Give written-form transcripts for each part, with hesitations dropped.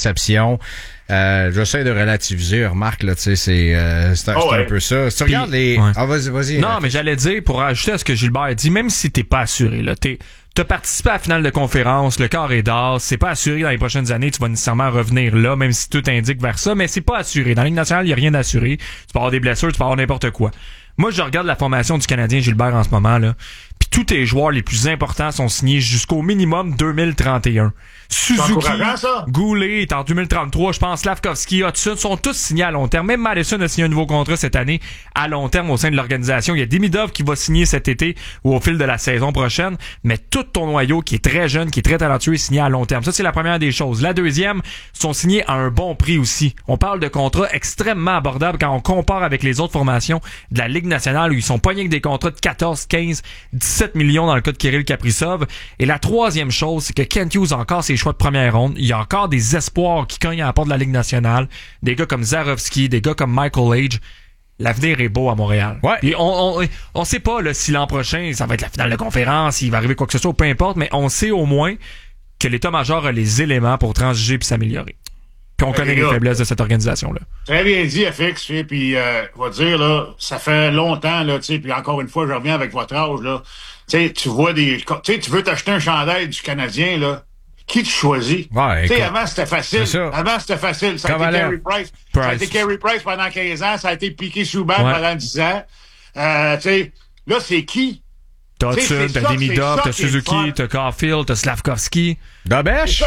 déception. J'essaie de relativiser, remarque, là, tu sais, c'est un peu ça. Si tu regardes les... Ouais. Vas-y. Non, mais j'allais dire, pour ajouter à ce que Gilbert dit, même si t'es pas assuré, là, t'as participé à la finale de conférence, le corps est d'or, c'est pas assuré dans les prochaines années, tu vas nécessairement revenir là, même si tout indique vers ça, mais c'est pas assuré. Dans la Ligue nationale, il y a rien d'assuré. Tu peux avoir des blessures, tu peux avoir n'importe quoi. Moi, je regarde la formation du Canadien Gilbert en ce moment, là, puis tous tes joueurs les plus importants sont signés jusqu'au minimum 2031. Suzuki, Goulet est en 2033, je pense, Slavkovski, Hudson sont tous signés à long terme. Même Madison a signé un nouveau contrat cette année à long terme au sein de l'organisation. Il y a Demidov qui va signer cet été ou au fil de la saison prochaine, mais tout ton noyau qui est très jeune, qui est très talentueux est signé à long terme. Ça, c'est la première des choses. La deuxième, sont signés à un bon prix aussi. On parle de contrats extrêmement abordables quand on compare avec les autres formations de la Ligue nationale où ils sont pognés avec des contrats de 14, 15, 17 millions dans le cas de Kirill Kaprizov. Et la troisième chose, c'est que Kent Hughes a encore ses choix de première ronde. Il y a encore des espoirs qui cognent à la porte de la Ligue nationale. Des gars comme Zarovski, des gars comme Michael Age. L'avenir est beau à Montréal. Ouais. Et on sait pas là, si l'an prochain, ça va être la finale de conférence, s'il va arriver quoi que ce soit, peu importe, mais on sait au moins que l'état-major a les éléments pour transiger et s'améliorer. Puis on connaît les faiblesses de cette organisation-là. Très bien dit, FX, puis on va dire, là, ça fait longtemps, là, tu sais, puis encore une fois, je reviens avec votre âge, là. Tu sais, tu vois tu veux t'acheter un chandail du Canadien, là. Qui tu choisis? Ouais, tu sais, avant, c'était facile. Ça a été Carey Price. Ça a été Carey Price pendant 15 ans. Ça a été Piqué Souban pendant 10 ans. Tu sais, là, c'est qui? T'as Hudson, t'as Demidov, t'as Suzuki, t'as Caulfield, t'as Slavkovski. Dobèche.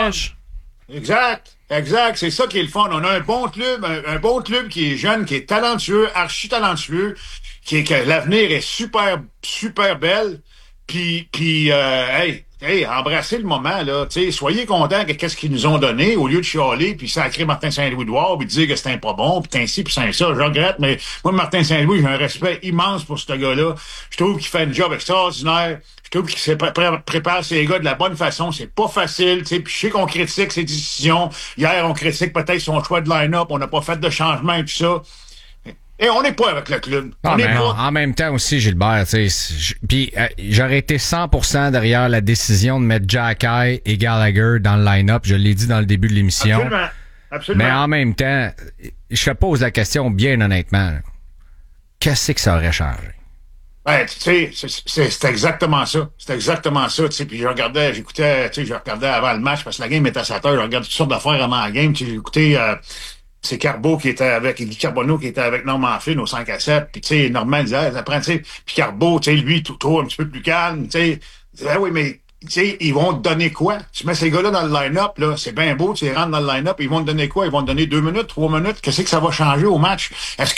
Exact. C'est ça qui est le fun. On a un bon club qui est jeune, qui est talentueux, archi talentueux, que l'avenir est super, super belle. Puis, embrassez le moment, là. T'sais, soyez contents de qu'est-ce qu'ils nous ont donné, au lieu de chialer, puis sacrer Martin Saint-Louis dehors, puis dire que c'était pas bon, puis ainsi, puis c'est ça. Je regrette, mais moi, Martin Saint-Louis, j'ai un respect immense pour ce gars-là. Je trouve qu'il fait un job extraordinaire. Je trouve qu'il prépare ses gars de la bonne façon. C'est pas facile, tu sais. Puis je sais qu'on critique ses décisions. Hier, on critique peut-être son choix de line-up. On n'a pas fait de changement et tout ça. Et on n'est pas avec le club. En même temps aussi, Gilbert, tu sais, puis j'aurais été 100% derrière la décision de mettre Jacky et Gallagher dans le line-up. Je l'ai dit dans le début de l'émission. Absolument. Mais en même temps, je te pose la question bien honnêtement. Qu'est-ce que ça aurait changé? Ben, tu sais, c'est exactement ça. C'est exactement ça, tu sais. Puis je regardais avant le match parce que la game était à 7 heures. Je regardais toutes sortes d'affaires avant la game. Tu sais, j'écoutais c'est Carbo qui était avec Guy Carbonneau qui était avec Norman Flynn au 5 à 7. Puis tu sais, Norman disait, ça prend, tu sais, puis Carbo, tu sais, lui, tout un petit peu plus calme, tu sais. Oui, mais tu sais, ils vont te donner quoi? Tu mets ces gars-là dans le line-up, là, c'est bien beau, tu les rentres dans le line-up, ils vont te donner quoi? Ils vont te donner 2 minutes, 3 minutes. Qu'est-ce que ça va changer au match? Est-ce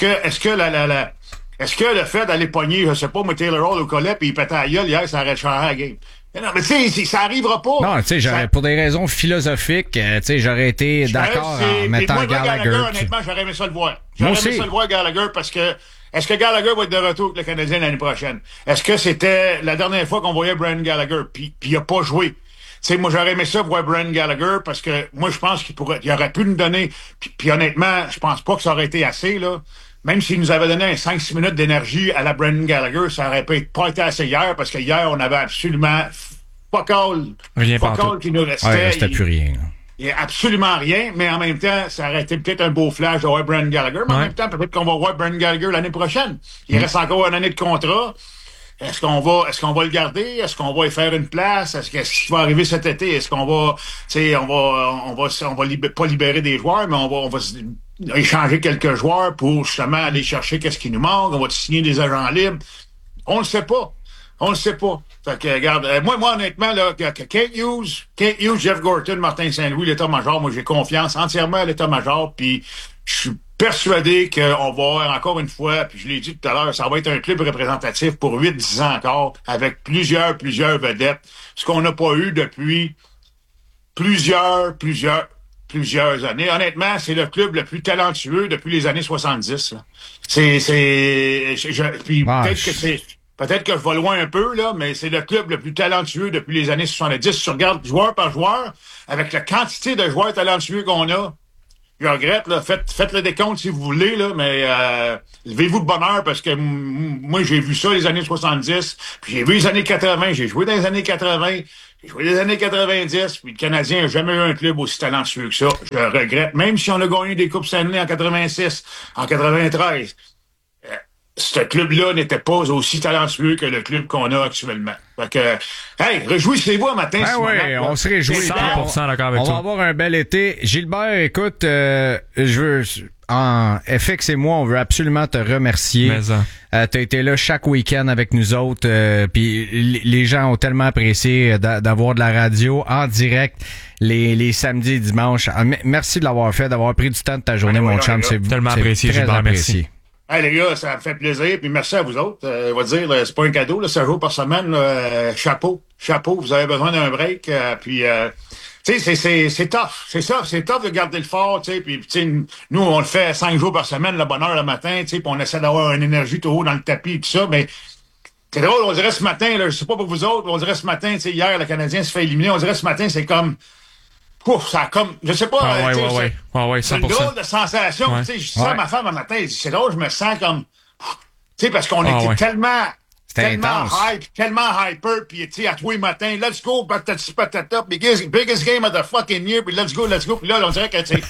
que le fait d'aller pogner, je sais pas, moi, Taylor Hall au collet puis il pétait à la gueule hier, ça aurait changé la game? Non, mais tu sais, ça arrivera pas. Non, tu sais, pour des raisons philosophiques, tu sais, j'aurais été d'accord en mettant moi, Gallagher. Honnêtement, j'aurais aimé ça le voir. J'aurais aimé ça le voir, Gallagher, parce que est-ce que Gallagher va être de retour avec le Canadien l'année prochaine? Est-ce que c'était la dernière fois qu'on voyait Bryan Gallagher? Puis il a pas joué. Tu sais, moi, j'aurais aimé ça voir Bryan Gallagher parce que moi, je pense qu'il aurait pu nous donner. Puis honnêtement, je pense pas que ça aurait été assez, là. Même s'il nous avait donné 5-6 minutes d'énergie à la Bryan Gallagher, ça aurait pas été assez hier, parce que hier, on avait absolument fuck all qui nous restait. Ouais, il restait plus rien. Il n'y a absolument rien, mais en même temps, ça aurait été peut-être un beau flash de voir Bryan Gallagher, mais en même temps, peut-être qu'on va voir Bryan Gallagher l'année prochaine. Il reste encore une année de contrat. Est-ce qu'on va le garder? Est-ce qu'on va y faire une place? Qu'est-ce qui va arriver cet été? Est-ce qu'on va, tu sais, on va pas libérer des joueurs, mais on va échanger quelques joueurs pour justement aller chercher qu'est-ce qui nous manque? On va signer des agents libres? On le sait pas. Fait que, regarde, moi, honnêtement, là, Kent Hughes, Jeff Gorton, Martin Saint-Louis, l'état-major, moi, j'ai confiance entièrement à l'état-major, puis je suis persuadé qu'on va, encore une fois, puis je l'ai dit tout à l'heure, ça va être un club représentatif pour 8-10 ans encore, avec plusieurs vedettes, ce qu'on n'a pas eu depuis plusieurs années. Honnêtement, c'est le club le plus talentueux depuis les années 70. Là. Peut-être que je vais loin un peu, là, mais c'est le club le plus talentueux depuis les années 70. Si tu regardes joueur par joueur, avec la quantité de joueurs talentueux qu'on a, je regrette, là, faites le décompte si vous voulez, là, mais levez-vous de bonheur parce que moi, j'ai vu ça les années 70, puis j'ai vu les années 80, j'ai joué dans les années 80, J'ai joué les années 90, puis le Canadien n'a jamais eu un club aussi talentueux que ça. Je le regrette. Même si on a gagné des Coupes Stanley en 86, en 93, ce club-là n'était pas aussi talentueux que le club qu'on a actuellement. Fait que, hey, réjouissez-vous un matin. Oui, on se réjouit. 100% d'accord avec on toi. va avoir un bel été. Gilbert, écoute, je veux... En FX et moi, on veut absolument te remercier. T'as été là chaque week-end avec nous autres. Puis les gens ont tellement apprécié d'avoir de la radio en direct les samedis et dimanches. Merci de l'avoir fait, d'avoir pris du temps de ta journée, mon chum. C'est tellement apprécié, très Gilbert, apprécié. merci. Hey les gars, ça me fait plaisir, puis merci à vous autres. On va dire, c'est pas un cadeau, là, 7 jours par semaine, là, chapeau, vous avez besoin d'un break, tu sais, c'est tough, c'est tough de garder le fort, tu sais, puis nous, on le fait 5 jours par semaine, le bonheur le matin, tu sais, puis on essaie d'avoir une énergie tout haut dans le tapis et tout ça, mais c'est drôle, on dirait ce matin, là, je sais pas pour vous autres, on dirait ce matin, tu sais, hier, le Canadien se fait éliminer, on dirait ce matin, c'est comme... Ouf, ça a comme, je sais pas, c'est une drôle de sensation. Tu sais, je dis ça à ma femme un matin, c'est drôle, je me sens comme, tu sais, parce qu'on était tellement hype, tellement hyper, puis tu sais, à tous les matins, let's go, patati patata, biggest game of the fucking year, puis let's go, puis là, on dirait que tu sais.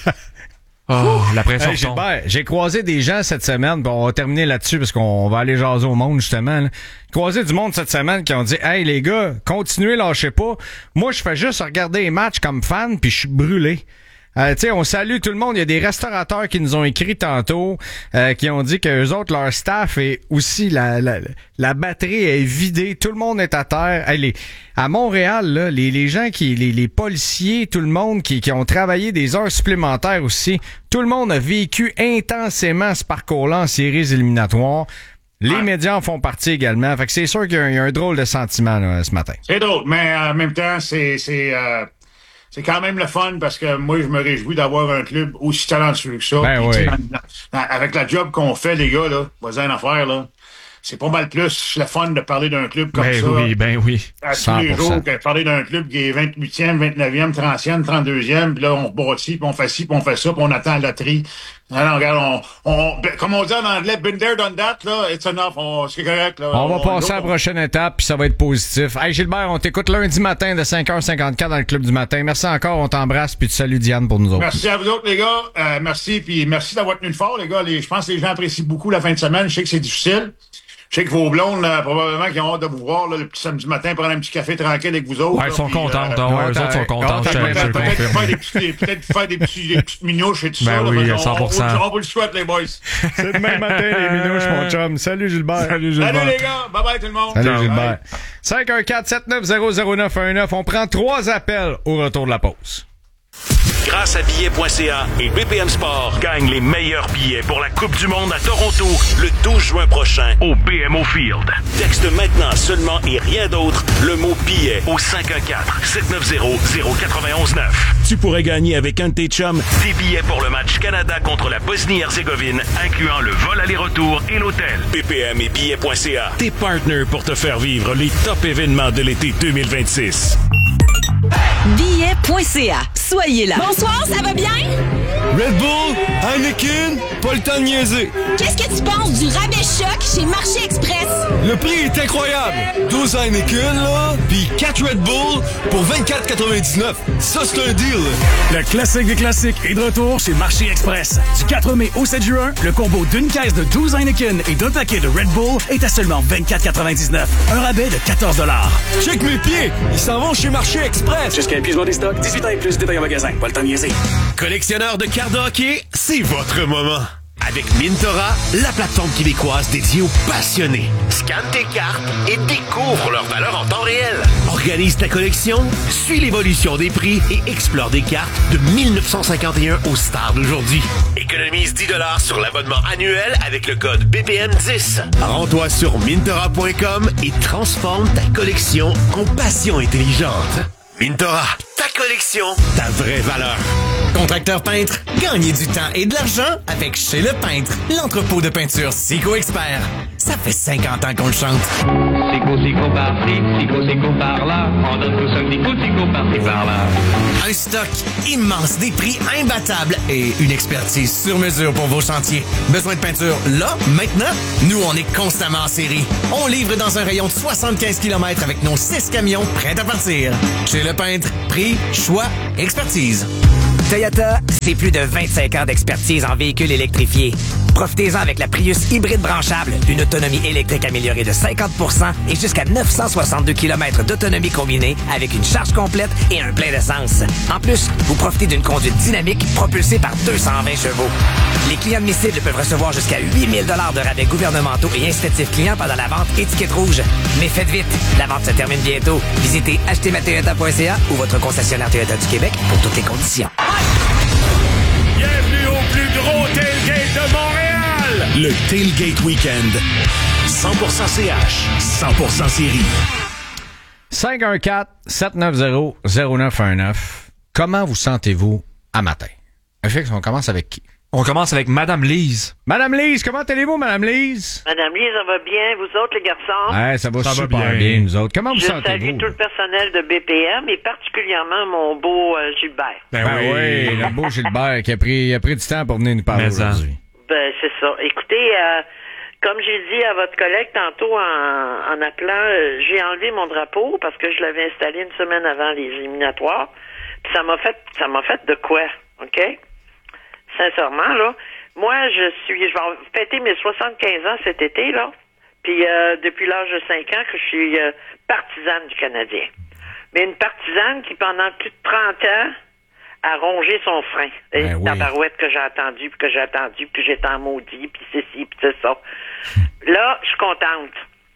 La pression hey, Gilbert, j'ai croisé des gens cette semaine, on va terminer là-dessus parce qu'on va aller jaser au monde justement. Là. Croisé du monde cette semaine qui ont dit « Hey les gars, continuez, lâchez pas. Moi, je fais juste regarder les matchs comme fan puis je suis brûlé. » Tu sais, on salue tout le monde. Il y a des restaurateurs qui nous ont écrit tantôt, qui ont dit que eux autres, leur staff est aussi la batterie est vidée. Tout le monde est à terre. Hey, à Montréal, là, les gens les policiers, tout le monde qui ont travaillé des heures supplémentaires aussi. Tout le monde a vécu intensément ce parcours-là en séries éliminatoires. Les médias en font partie également. Fait que c'est sûr qu'il y a un drôle de sentiment là, ce matin. C'est drôle, mais en même temps, c'est quand même le fun parce que moi, je me réjouis d'avoir un club aussi talentueux que ça. Ben puis, oui. Avec la job qu'on fait, les gars, là, voisin d'affaires, là, c'est pas mal plus le fun de parler d'un club comme ça. Ben oui. À tous les jours, que de parler d'un club qui est 28e, 29e, 30e, 32e, puis là, on rebâtit, puis on fait ci, puis on fait ça, puis on attend la loterie. Alors, regarde, comme on dit en anglais, been there, done that, là, it's enough, c'est correct, là. On va passer à la prochaine étape, puis ça va être positif. Hey, Gilbert, on t'écoute lundi matin de 5h54 dans le Club du matin. Merci encore, on t'embrasse, puis tu salues Diane pour nous autres. Merci à vous autres, les gars. Merci, puis merci d'avoir tenu le fort, les gars. Je pense que les gens apprécient beaucoup la fin de semaine. Je sais que c'est difficile. Je sais que vos blondes, là, probablement, qui ont hâte de vous voir là, le petit samedi matin, prendre un petit café tranquille avec vous autres. Ouais, ils sont contents. Eux autres sont contents. Peut-être faire des petites minouches et tout ça. Oui, là, 100%. On vous le souhaite, les boys. C'est demain matin, les minouches, mon chum. Salut, Gilbert. Salut, les gars. Bye-bye, tout le monde. Salut, Gilbert. 514-7900-919. On prend 3 appels au retour de la pause. Grâce à billets.ca et BPM Sport, gagne les meilleurs billets pour la Coupe du Monde à Toronto le 12 juin prochain au BMO Field. Texte maintenant seulement et rien d'autre le mot billet au 514-790-0919. Tu pourrais gagner avec un de tes chums des billets pour le match Canada contre la Bosnie-Herzégovine, incluant le vol aller-retour et l'hôtel. BPM et billets.ca, tes partners pour te faire vivre les top événements de l'été 2026. Billets.ca. Soyez là. Bonsoir, ça va bien? Red Bull, Heineken, pas le temps de niaiser. Qu'est-ce que tu penses du rabais choc chez Marché Express? Le prix est incroyable. 12 Heineken, là, puis 4 Red Bull pour 24,99. Ça, c'est un deal. Le classique des classiques est de retour chez Marché Express. Du 4 mai au 7 juin, le combo d'une caisse de 12 Heineken et d'un paquet de Red Bull est à seulement 24,99. Un rabais de 14 $. Check mes pieds, ils s'en vont chez Marché Express. Jusqu'à épuisement des stocks, 18 ans et plus, détail en magasin. Pas le temps de niaiser. Collectionneur de cartes de hockey, c'est votre moment. Avec Mintora, la plateforme québécoise dédiée aux passionnés. Scanne tes cartes et découvre leur valeur en temps réel. Organise ta collection, suis l'évolution des prix et explore des cartes de 1951 aux stars d'aujourd'hui. Économise 10 $ sur l'abonnement annuel avec le code BPM10. Rends-toi sur Mintora.com et transforme ta collection en passion intelligente. Mintora, ta collection, ta vraie valeur. Contracteur peintre, gagnez du temps et de l'argent avec Chez Le Peintre, l'entrepôt de peinture Sico Expert. Ça fait 50 ans qu'on le chante. Sico par-ci, sico par-là. On donne tous un petit coup de sico par-ci par-là. Un stock immense, des prix imbattables et une expertise sur mesure pour vos chantiers. Besoin de peinture là, maintenant? Nous, on est constamment en série. On livre dans un rayon de 75 km avec nos 6 camions prêts à partir. Chez Le Peintre, prix, choix, expertise. Toyota, c'est plus de 25 ans d'expertise en véhicules électrifiés. Profitez-en avec la Prius hybride branchable, d'une autonomie électrique améliorée de 50% et jusqu'à 962 km d'autonomie combinée avec une charge complète et un plein d'essence. En plus, vous profitez d'une conduite dynamique propulsée par 220 chevaux. Les clients admissibles peuvent recevoir jusqu'à 8 000 $ de rabais gouvernementaux et incitatifs clients pendant la vente étiquette rouge. Mais faites vite, la vente se termine bientôt. Visitez achetezmatoyota.ca ou votre concessionnaire Toyota du Québec pour toutes les conditions. Bienvenue au plus gros tailgate de Montréal! Le Tailgate Weekend. 100% CH, 100% série. 514-790-0919. Comment vous sentez-vous à matin? Félix, on commence avec qui? On commence avec Madame Lise. Madame Lise, comment allez-vous, Madame Lise? Madame Lise, ça va bien. Vous autres, les garçons? Ouais, ça va super bien, nous autres. Comment vous Je sentez-vous? salue tout le personnel de BPM et particulièrement mon beau Gilbert. Ben oui, le beau Gilbert qui a pris du temps pour venir nous parler aujourd'hui. Ben, c'est ça. Écoutez, comme j'ai dit à votre collègue tantôt en appelant, j'ai enlevé mon drapeau parce que je l'avais installé une semaine avant les éliminatoires. Puis ça m'a fait de quoi, OK? Sincèrement, là. Moi, je vais fêter mes 75 ans cet été, là. Puis depuis l'âge de 5 ans que je suis partisane du Canadien. Mais une partisane qui, pendant plus de 30 ans, a rongé son frein. Et oui. tabarouette que j'ai attendu, puis que j'étais en maudit, puis c'est ci, puis c'est ça. Là, je suis contente.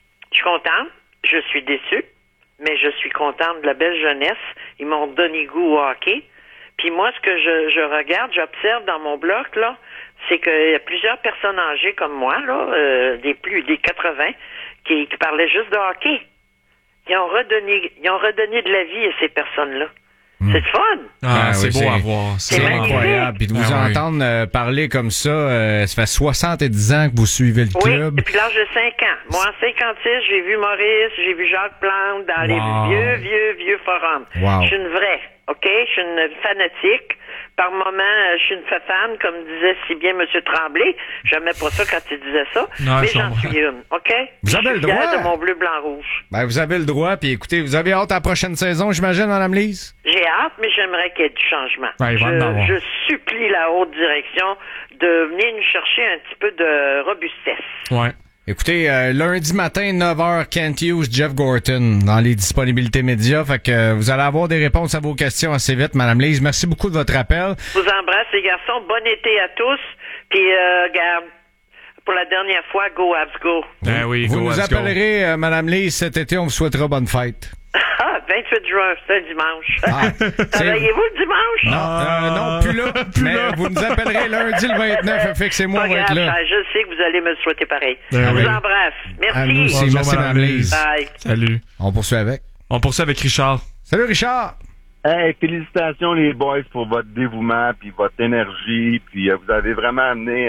Je suis déçue, mais je suis contente de la belle jeunesse. Ils m'ont donné goût au hockey. Puis moi, ce que je regarde, j'observe dans mon bloc, là, c'est qu'il y a plusieurs personnes âgées comme moi, là, des 80, qui parlaient juste de hockey. Ils ont redonné de la vie à ces personnes-là. C'est le fun. Ah, c'est beau à voir. C'est incroyable. Puis de vous entendre parler comme ça, ça fait 70 ans que vous suivez le club. Oui, depuis l'âge de 5 ans. Moi, en 56, j'ai vu Maurice, j'ai vu Jacques Plante dans les vieux forums. Wow. Je suis une vraie, OK? Je suis une fanatique. Par moment, je suis une fan, comme disait si bien M. Tremblay. J'aimais pas ça quand il disait ça. Non, mais j'en suis une, OK? Vous avez le droit. De mon bleu, blanc, rouge. Ben, vous avez le droit. Puis écoutez, vous avez hâte à la prochaine saison, j'imagine, Mme Lise? J'ai hâte, mais j'aimerais qu'il y ait du changement. Ouais, je supplie la haute direction de venir nous chercher un petit peu de robustesse. Ouais. Écoutez, lundi matin, 9h, Kent Hughes, Jeff Gorton, dans les disponibilités médias. Fait que vous allez avoir des réponses à vos questions assez vite, Mme Lise. Merci beaucoup de votre appel. Je vous embrasse, les garçons. Bon été à tous. Puis, regarde, pour la dernière fois, go Habs go. Ben oui, vous go nous Habs go. appellerez, Mme Lise, cet été. On vous souhaitera bonne fête. Ah, 28 juin, c'est un dimanche. Ah, travaillez-vous le dimanche? Non, plus là. Mais vous nous appellerez lundi le 29. Fait que c'est moi Pas qui va être grave, là. je sais que vous allez me le souhaiter pareil. Ben Je oui. vous embrasse. Merci. À nous aussi. Bonjour, Merci, Mme Lise. Bye. Salut. On poursuit avec. On poursuit avec Richard. Salut, Richard. Hey, félicitations les boys pour votre dévouement puis votre énergie. Puis vous avez vraiment amené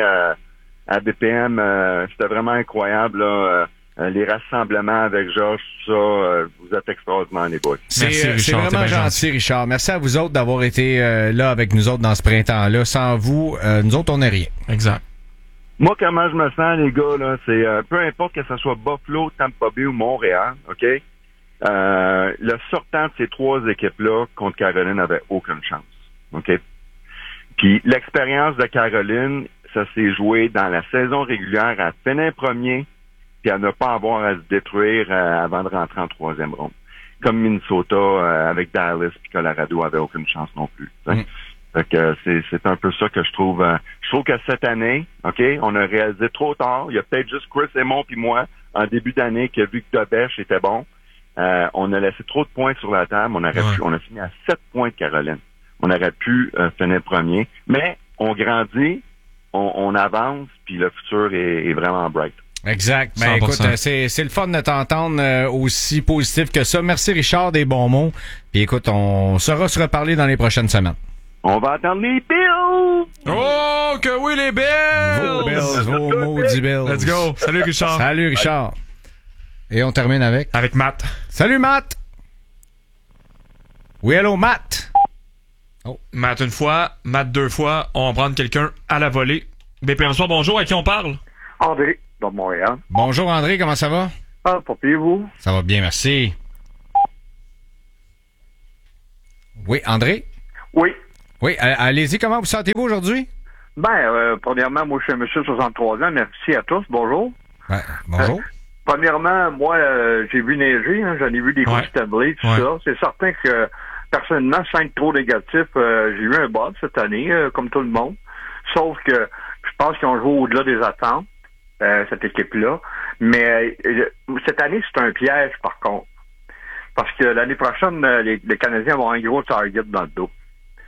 à BPM. C'était vraiment incroyable, là. Les rassemblements avec Georges, tout ça, vous êtes extraordinaires, les boys. C'est vraiment gentil, Richard. Merci à vous autres d'avoir été là avec nous autres dans ce printemps-là. Sans vous, nous autres, on n'est rien. Exact. Moi, comment je me sens, les gars, là, c'est peu importe que ce soit Buffalo, Tampa Bay ou Montréal, OK? Le sortant de ces trois équipes-là contre Caroline n'avait aucune chance, OK? Puis l'expérience de Caroline, ça s'est joué dans la saison régulière à finir premier puis à ne pas avoir à se détruire avant de rentrer en troisième ronde. Comme Minnesota avec Dallas puis Colorado avait aucune chance non plus. Fait que c'est un peu ça que je trouve. Je trouve que cette année, OK, on a réalisé trop tard. Il y a peut-être juste Chris Aymon puis moi en début d'année qui a vu que Dobèche était bon. On a laissé trop de points sur la table. On a fini à 7 points de Caroline. On aurait pu finir premier, mais on grandit, on avance puis le futur est vraiment bright. Exact. Ben 100%. écoute, c'est le fun de t'entendre aussi positif que ça. Merci Richard, des bons mots. Puis écoute, on saura se reparler dans les prochaines semaines. On va attendre les Bills! Oh, que oui, les Bills! Vos Bills, vos maudits Bills. Let's go. Salut, Richard. Salut, Richard. Et on termine avec? Avec Matt. Salut, Matt! Oui, allô, Matt? Oh. Matt une fois, Matt deux fois. On va prendre quelqu'un à la volée. BPM Soir, bonjour. À qui on parle? André, de Montréal. Bonjour, André. Comment ça va? Ah, pas pire, vous? Ça va bien, merci. Oui, André? Oui. Oui, allez-y. Comment vous sentez-vous aujourd'hui? Premièrement, moi, je suis un monsieur de 63 ans. Merci à tous. Bonjour. Ouais, bonjour. Premièrement, moi, j'ai vu neiger. Hein, j'en ai vu des coups tablés, tout ça. C'est certain que, personnellement, sans être trop négatif, j'ai eu un bot cette année, comme tout le monde. Sauf que je pense qu'ils ont joué au-delà des attentes, cette équipe-là. Mais cette année, c'est un piège, par contre. Parce que l'année prochaine, les Canadiens vont avoir un gros target dans le dos.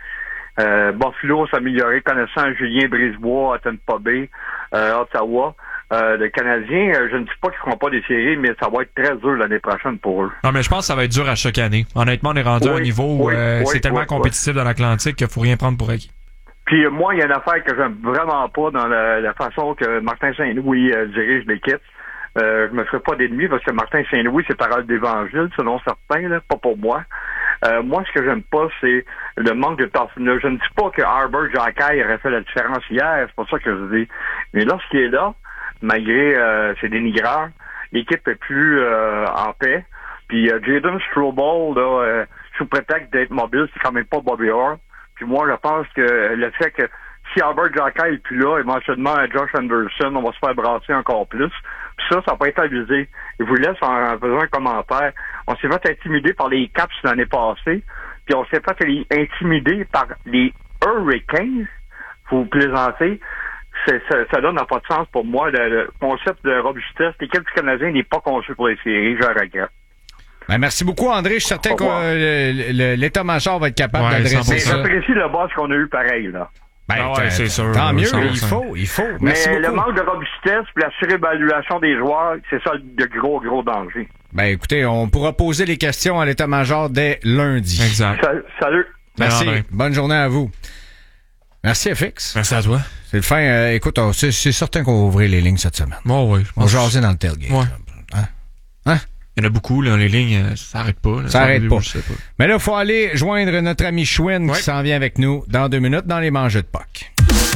Buffalo s'améliorer, connaissant Julien Brisebois à Tampa Bay, Ottawa. Les Canadiens, je ne dis pas qu'ils ne feront pas des séries, mais ça va être très dur l'année prochaine pour eux. Non, mais je pense que ça va être dur à chaque année. Honnêtement, on est rendu à un niveau où c'est tellement compétitif dans l'Atlantique qu'il ne faut rien prendre pour acquis. Puis moi, il y a une affaire que j'aime vraiment pas dans la façon que Martin Saint-Louis dirige l'équipe. Je me ferai pas d'ennemis parce que Martin Saint-Louis, c'est parole d'évangile, selon certains, là, pas pour moi. Moi, ce que j'aime pas, c'est le manque de toughness. Je ne dis pas que Arbor Jackay aurait fait la différence hier, c'est pas ça que je dis. Mais lorsqu'il est là, malgré ses dénigreurs, l'équipe est plus en paix. Puis Jaden Strobel, là, sous prétexte d'être mobile, c'est quand même pas Bobby Orr. Puis moi, je pense que le fait que si Albert Jackay est plus là, éventuellement Josh Anderson, on va se faire brasser encore plus. Puis ça va pas être abusé. Je vous laisse en faisant un commentaire. On s'est fait intimider par les Caps l'année passée, puis on s'est fait intimider par les Hurricanes. Vous plaisantez. Ça donne pas de sens pour moi. Le concept de robustesse, l'équipe du Canadien n'est pas conçu pour les séries, je regrette. Ben, merci beaucoup, André. Je suis certain que l'état-major va être capable d'adresser ça. J'apprécie le boss qu'on a eu pareil, là. C'est sûr. Tant mieux, il faut. Merci mais beaucoup. le manque de robustesse et la surévaluation des joueurs, c'est ça le gros danger. Ben écoutez, on pourra poser les questions à l'état-major dès lundi. Exact. Salut. Merci. Bonne journée à vous. Merci, FX. Merci à toi. C'est le fin. Écoute, c'est certain qu'on va ouvrir les lignes cette semaine. Oui. On va jaser dans le tailgate. Ouais. Hein? Il y en a beaucoup, là, les lignes, ça n'arrête pas. Là, ça n'arrête pas. Mais là, il faut aller joindre notre ami Chouine qui s'en vient avec nous dans 2 minutes dans les manches de POC.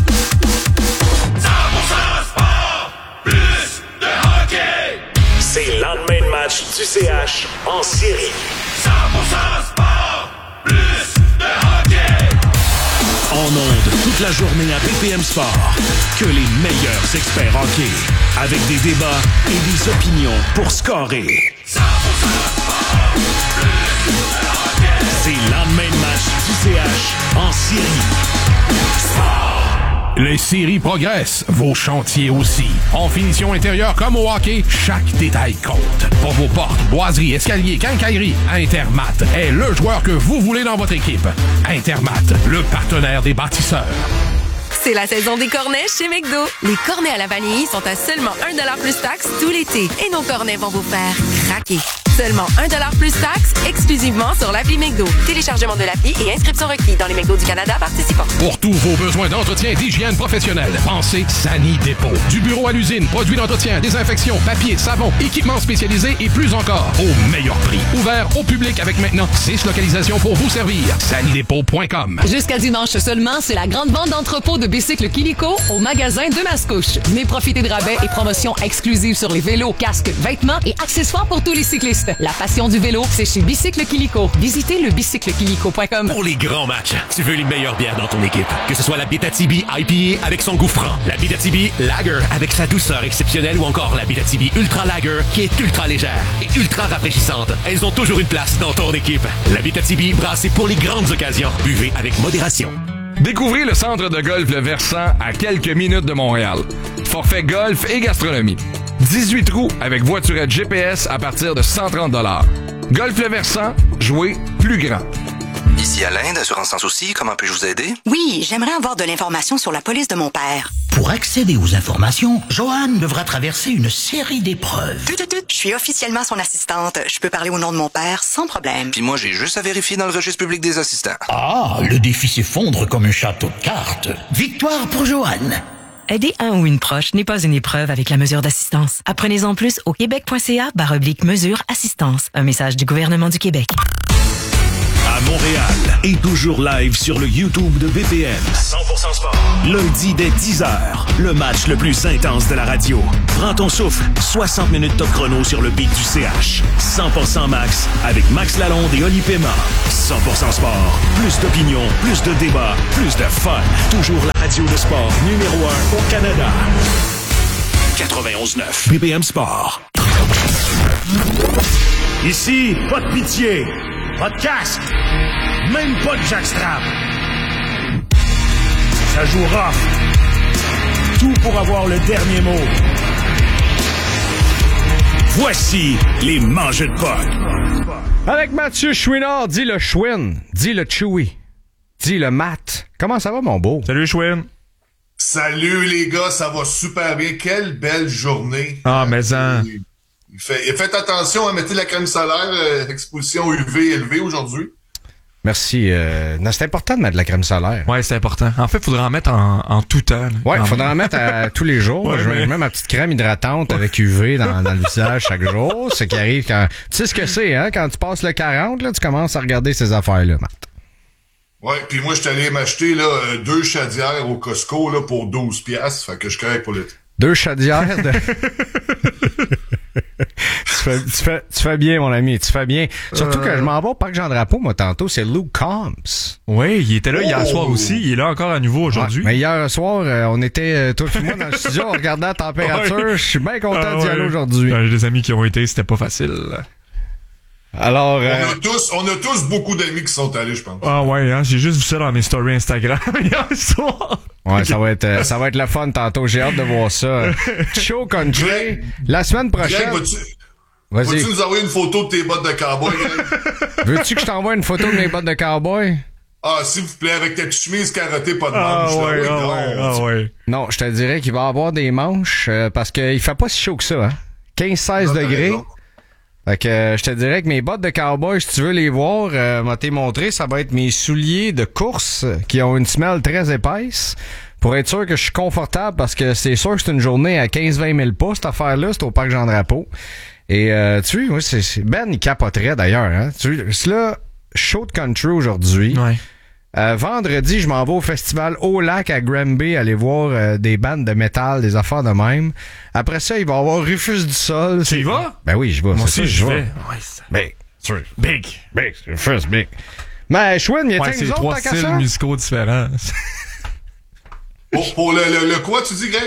100% sport, plus de hockey. C'est le lendemain de match du CH en série. 100% sport, plus de hockey. En ondes toute la journée à BPM Sport. Que les meilleurs experts hockey. Avec des débats et des opinions pour scorer. 100% sport, plus de hockey. C'est le lendemain de match du CH en série. Sport. Les séries progressent, vos chantiers aussi. En finition intérieure comme au hockey, chaque détail compte. Pour vos portes, boiseries, escaliers, quincailleries, Intermat est le joueur que vous voulez dans votre équipe. Intermat, le partenaire des bâtisseurs. C'est la saison des cornets chez McDo. Les cornets à la vanille sont à seulement 1$ plus taxe tout l'été. Et nos cornets vont vous faire craquer. Seulement 1$ plus taxe, exclusivement sur l'appli McDo. Téléchargement de l'appli et inscription requis dans les McDo du Canada participants. Pour tous vos besoins d'entretien et d'hygiène professionnelle, pensez Sani Dépôt. Du bureau à l'usine, produits d'entretien, désinfection, papier, savon, équipements spécialisés et plus encore. Au meilleur prix. Ouvert au public avec maintenant 6 localisations pour vous servir. sanidépôt.com. Jusqu'à dimanche seulement, c'est la grande vente d'entrepôt de bicycles Kilico au magasin de Mascouche. Venez profiter de rabais et promotions exclusives sur les vélos, casques, vêtements et accessoires pour tous les cyclistes. La passion du vélo, c'est chez Bicycle Kilico. Visitez le bicyclequilico.com. Pour les grands matchs, tu veux les meilleures bières dans ton équipe. Que ce soit la Abitibi IPA avec son goût franc, la Abitibi Lager avec sa douceur exceptionnelle ou encore la Abitibi Ultra Lager qui est ultra légère et ultra rafraîchissante. Elles ont toujours une place dans ton équipe. La Abitibi brassée pour les grandes occasions. Buvez avec modération. Découvrez le centre de golf Le Versant à quelques minutes de Montréal. Forfait golf et gastronomie. 18 trous avec voiturette GPS à partir de 130 $. Golf Le Versant, jouez plus grand. Ici Alain d'Assurance Sans Souci, comment puis-je vous aider? Oui, j'aimerais avoir de l'information sur la police de mon père. Pour accéder aux informations, Joanne devra traverser une série d'épreuves. Je suis officiellement son assistante. Je peux parler au nom de mon père sans problème. Puis moi, j'ai juste à vérifier dans le registre public des assistants. Ah, le défi s'effondre comme un château de cartes. Victoire pour Joanne. Aider un ou une proche n'est pas une épreuve avec la mesure d'assistance. Apprenez-en plus au québec.ca/mesure assistance. Un message du gouvernement du Québec. À Montréal et toujours live sur le YouTube de BPM. 100% sport. Lundi dès 10h, le match le plus intense de la radio. Prends ton souffle, 60 minutes top chrono sur le beat du CH. 100% Max avec Max Lalonde et Oli Pema. 100% sport. Plus d'opinion, plus de débats, plus de fun. Toujours la radio de sport numéro 1 au Canada. 91.9 BPM Sport. Ici, pas de pitié. Pas de casque, même pas de jackstrap. Ça joue rough. Tout pour avoir le dernier mot. Voici les mangeux de potes. Avec Mathieu Chouinard, dit le Chouin, dit le Chewy, dit le Matt. Comment ça va, mon beau? Salut, Chouin. Salut, les gars, ça va super bien. Quelle belle journée. Ah, mais en... Faites attention à mettre la crème solaire, exposition UV élevée aujourd'hui. Merci. C'est important de mettre de la crème solaire. Ouais, c'est important. En fait, il faudra en mettre en tout temps. Ouais, il faudra en mettre tous les jours. Ouais, je mets ma petite crème hydratante avec UV dans le visage chaque jour. Ce qui arrive quand... Tu sais ce que c'est, hein? Quand tu passes le 40, là, tu commences à regarder ces affaires-là, Matt. Ouais, puis moi, je suis allé m'acheter là 2 chaudières au Costco là, pour 12$. Fait que je suis correct pour le... 2 chaudières de... tu fais bien, mon ami, tu fais bien. Surtout que je m'en vais au Parc Jean-Drapeau, moi, tantôt, c'est Luke Combs. Oui, il était là hier soir aussi, il est là encore à nouveau aujourd'hui. Ouais, mais hier soir, on était, toi et moi, dans le studio, on regardait la température. Je suis bien content d'y aller aujourd'hui. J'ai des amis qui ont été, c'était pas facile. Alors, on a tous beaucoup d'amis qui sont allés, je pense. Ah ouais, hein, j'ai juste vu ça dans mes stories Instagram hier soir. Ouais, ça va être le fun tantôt. J'ai hâte de voir ça. Show Country. Greg, la semaine prochaine. Greg, vas-tu nous envoyer une photo de tes bottes de cowboy, Greg? Veux-tu que je t'envoie une photo de mes bottes de cowboy? Ah, s'il vous plaît, avec ta chemise carottée, pas de manches. Ouais. Non, je te dirais qu'il va y avoir des manches parce qu'il fait pas si chaud que ça, hein. 15-16 degrés. Raison. Fait que je te dirais que mes bottes de cowboy, si tu veux les voir, m'a été montré, ça va être mes souliers de course qui ont une semelle très épaisse pour être sûr que je suis confortable parce que c'est sûr que c'est une journée à 15-20 000 pas, cette affaire-là, c'est au Parc Jean-Drapeau. Et tu vois, Ben, il capoterait d'ailleurs. Hein? Tu vois, c'est là, show de country aujourd'hui. Ouais. Vendredi, je m'en vais au festival Au Lac à Granby aller voir des bandes de métal, des affaires de même. Après ça, il va y avoir Rufus du Sol. Tu y vas? Ben oui, je vais. Moi aussi, je vais. Ouais, Big. Rufus, big. Mais Chouin, il y a c'est 3 styles musicaux différents. Pour le quoi, tu dis, Greg?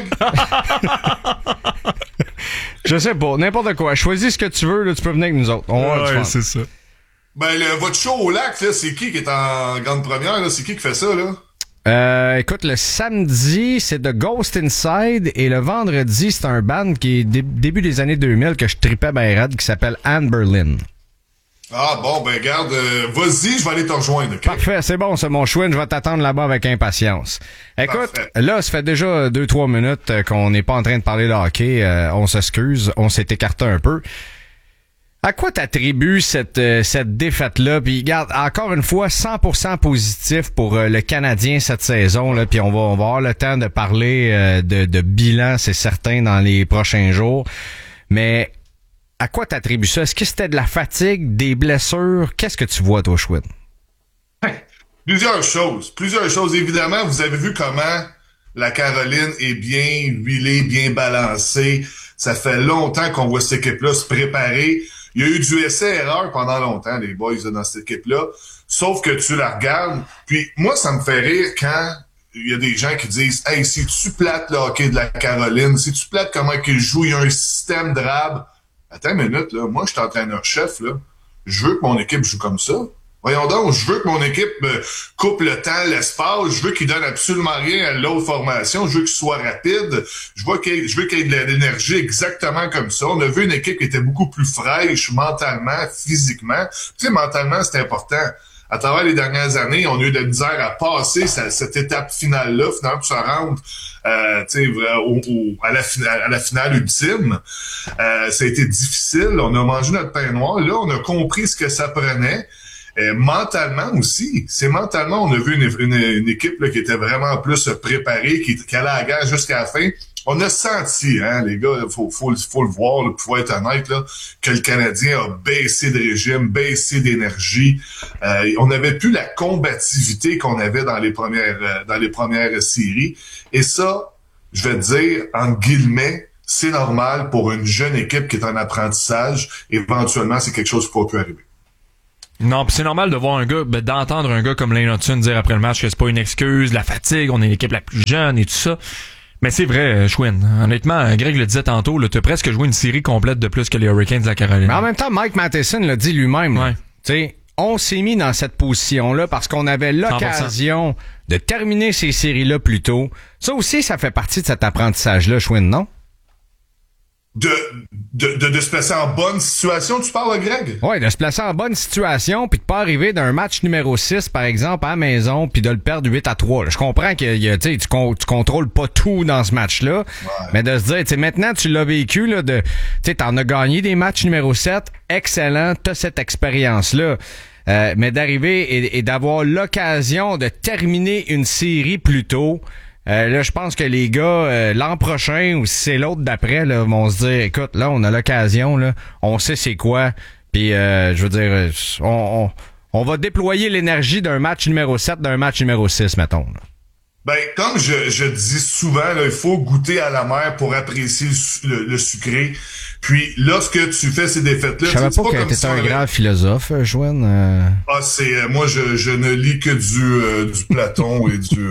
Je sais pas, n'importe quoi. Choisis ce que tu veux, là, tu peux venir avec nous autres. On va ouais, c'est ça. Ben, votre show au lac, là, c'est qui est en grande première, là? C'est qui fait ça, là? Écoute, le samedi, c'est The Ghost Inside, et le vendredi, c'est un band qui est début des années 2000 que je tripais ben raide, qui s'appelle Anne Berlin. Ah bon, ben garde, vas-y, je vais aller te rejoindre, OK? Parfait, c'est bon, c'est mon chouin, je vais t'attendre là-bas avec impatience. Écoute, parfait. Là, ça fait déjà 2-3 minutes qu'on n'est pas en train de parler de hockey, on s'excuse, on s'est écarté un peu. À quoi t'attribues cette défaite-là? Puis regarde, encore une fois, 100% positif pour le Canadien cette saison, là, puis on va avoir le temps de parler de bilan, c'est certain, dans les prochains jours. Mais à quoi t'attribues ça? Est-ce que c'était de la fatigue, des blessures? Qu'est-ce que tu vois, toi, Chouin? Plusieurs choses. Évidemment, vous avez vu comment la Caroline est bien huilée, bien balancée. Ça fait longtemps qu'on voit cette équipe-là se préparer. Il y a eu du essai-erreur pendant longtemps, les boys, dans cette équipe-là. Sauf que tu la regardes. Puis moi, ça me fait rire quand il y a des gens qui disent « Hey, c'est-tu plate le hockey de la Caroline? C'est-tu plate comment ils jouent? Il y a un système drabe. » Attends une minute, là. Moi, je suis entraîneur-chef, là. Je veux que mon équipe joue comme ça. Voyons donc, je veux que mon équipe coupe le temps, l'espace. Je veux qu'il donne absolument rien à l'autre formation. Je veux qu'il soit rapide. Je veux qu'il y ait de l'énergie exactement comme ça. On a vu une équipe qui était beaucoup plus fraîche mentalement, physiquement. Tu sais, mentalement, c'est important. À travers les dernières années, on a eu de la misère à passer cette étape finale-là, finalement, pour se rendre à la finale ultime. Ça a été difficile. On a mangé notre pain noir. Là, on a compris ce que ça prenait. Mentalement aussi, on a vu une équipe là, qui était vraiment plus préparée, qui allait à la guerre jusqu'à la fin. On a senti, les gars, faut le voir, là, pour être honnête, là, que le Canadien a baissé de régime, baissé d'énergie. On n'avait plus la combativité qu'on avait dans les premières séries. Et ça, je vais te dire, entre guillemets, c'est normal pour une jeune équipe qui est en apprentissage. Éventuellement, c'est quelque chose qui peut arriver. Non, pis c'est normal de voir d'entendre un gars comme Lane Hutson dire après le match que c'est pas une excuse, la fatigue, on est l'équipe la plus jeune et tout ça. Mais c'est vrai, Schwinn. Honnêtement, Greg le disait tantôt, là, t'as presque joué une série complète de plus que les Hurricanes de la Caroline. Mais en même temps, Mike Matheson l'a dit lui-même. Ouais. Tu sais, on s'est mis dans cette position-là parce qu'on avait l'occasion 100%. De terminer ces séries-là plus tôt. Ça aussi, ça fait partie de cet apprentissage-là, Schwinn, non? De se placer en bonne situation, tu parles, Greg? Oui, de se placer en bonne situation, puis de pas arriver d'un match numéro 6, par exemple, à la maison, puis de le perdre 8-3. Là. Je comprends que tu contrôles pas tout dans ce match-là, mais de se dire, tu sais, maintenant, tu l'as vécu, là, t'en as gagné des matchs numéro 7, excellent, t'as cette expérience-là. Mais d'arriver et d'avoir l'occasion de terminer une série plus tôt, là, je pense que les gars, l'an prochain, ou si c'est l'autre d'après, là, vont se dire, écoute, là, on a l'occasion, là, on sait c'est quoi, puis je veux dire, on va déployer l'énergie d'un match numéro 7, d'un match numéro 6, mettons. Là. Ben, comme je dis souvent, là, il faut goûter à la mer pour apprécier le sucré. Puis, lorsque tu fais ces défaites-là... Je savais pas que t'étais un grand philosophe, Schwinn. Ah, c'est... moi, je ne lis que du Platon et du...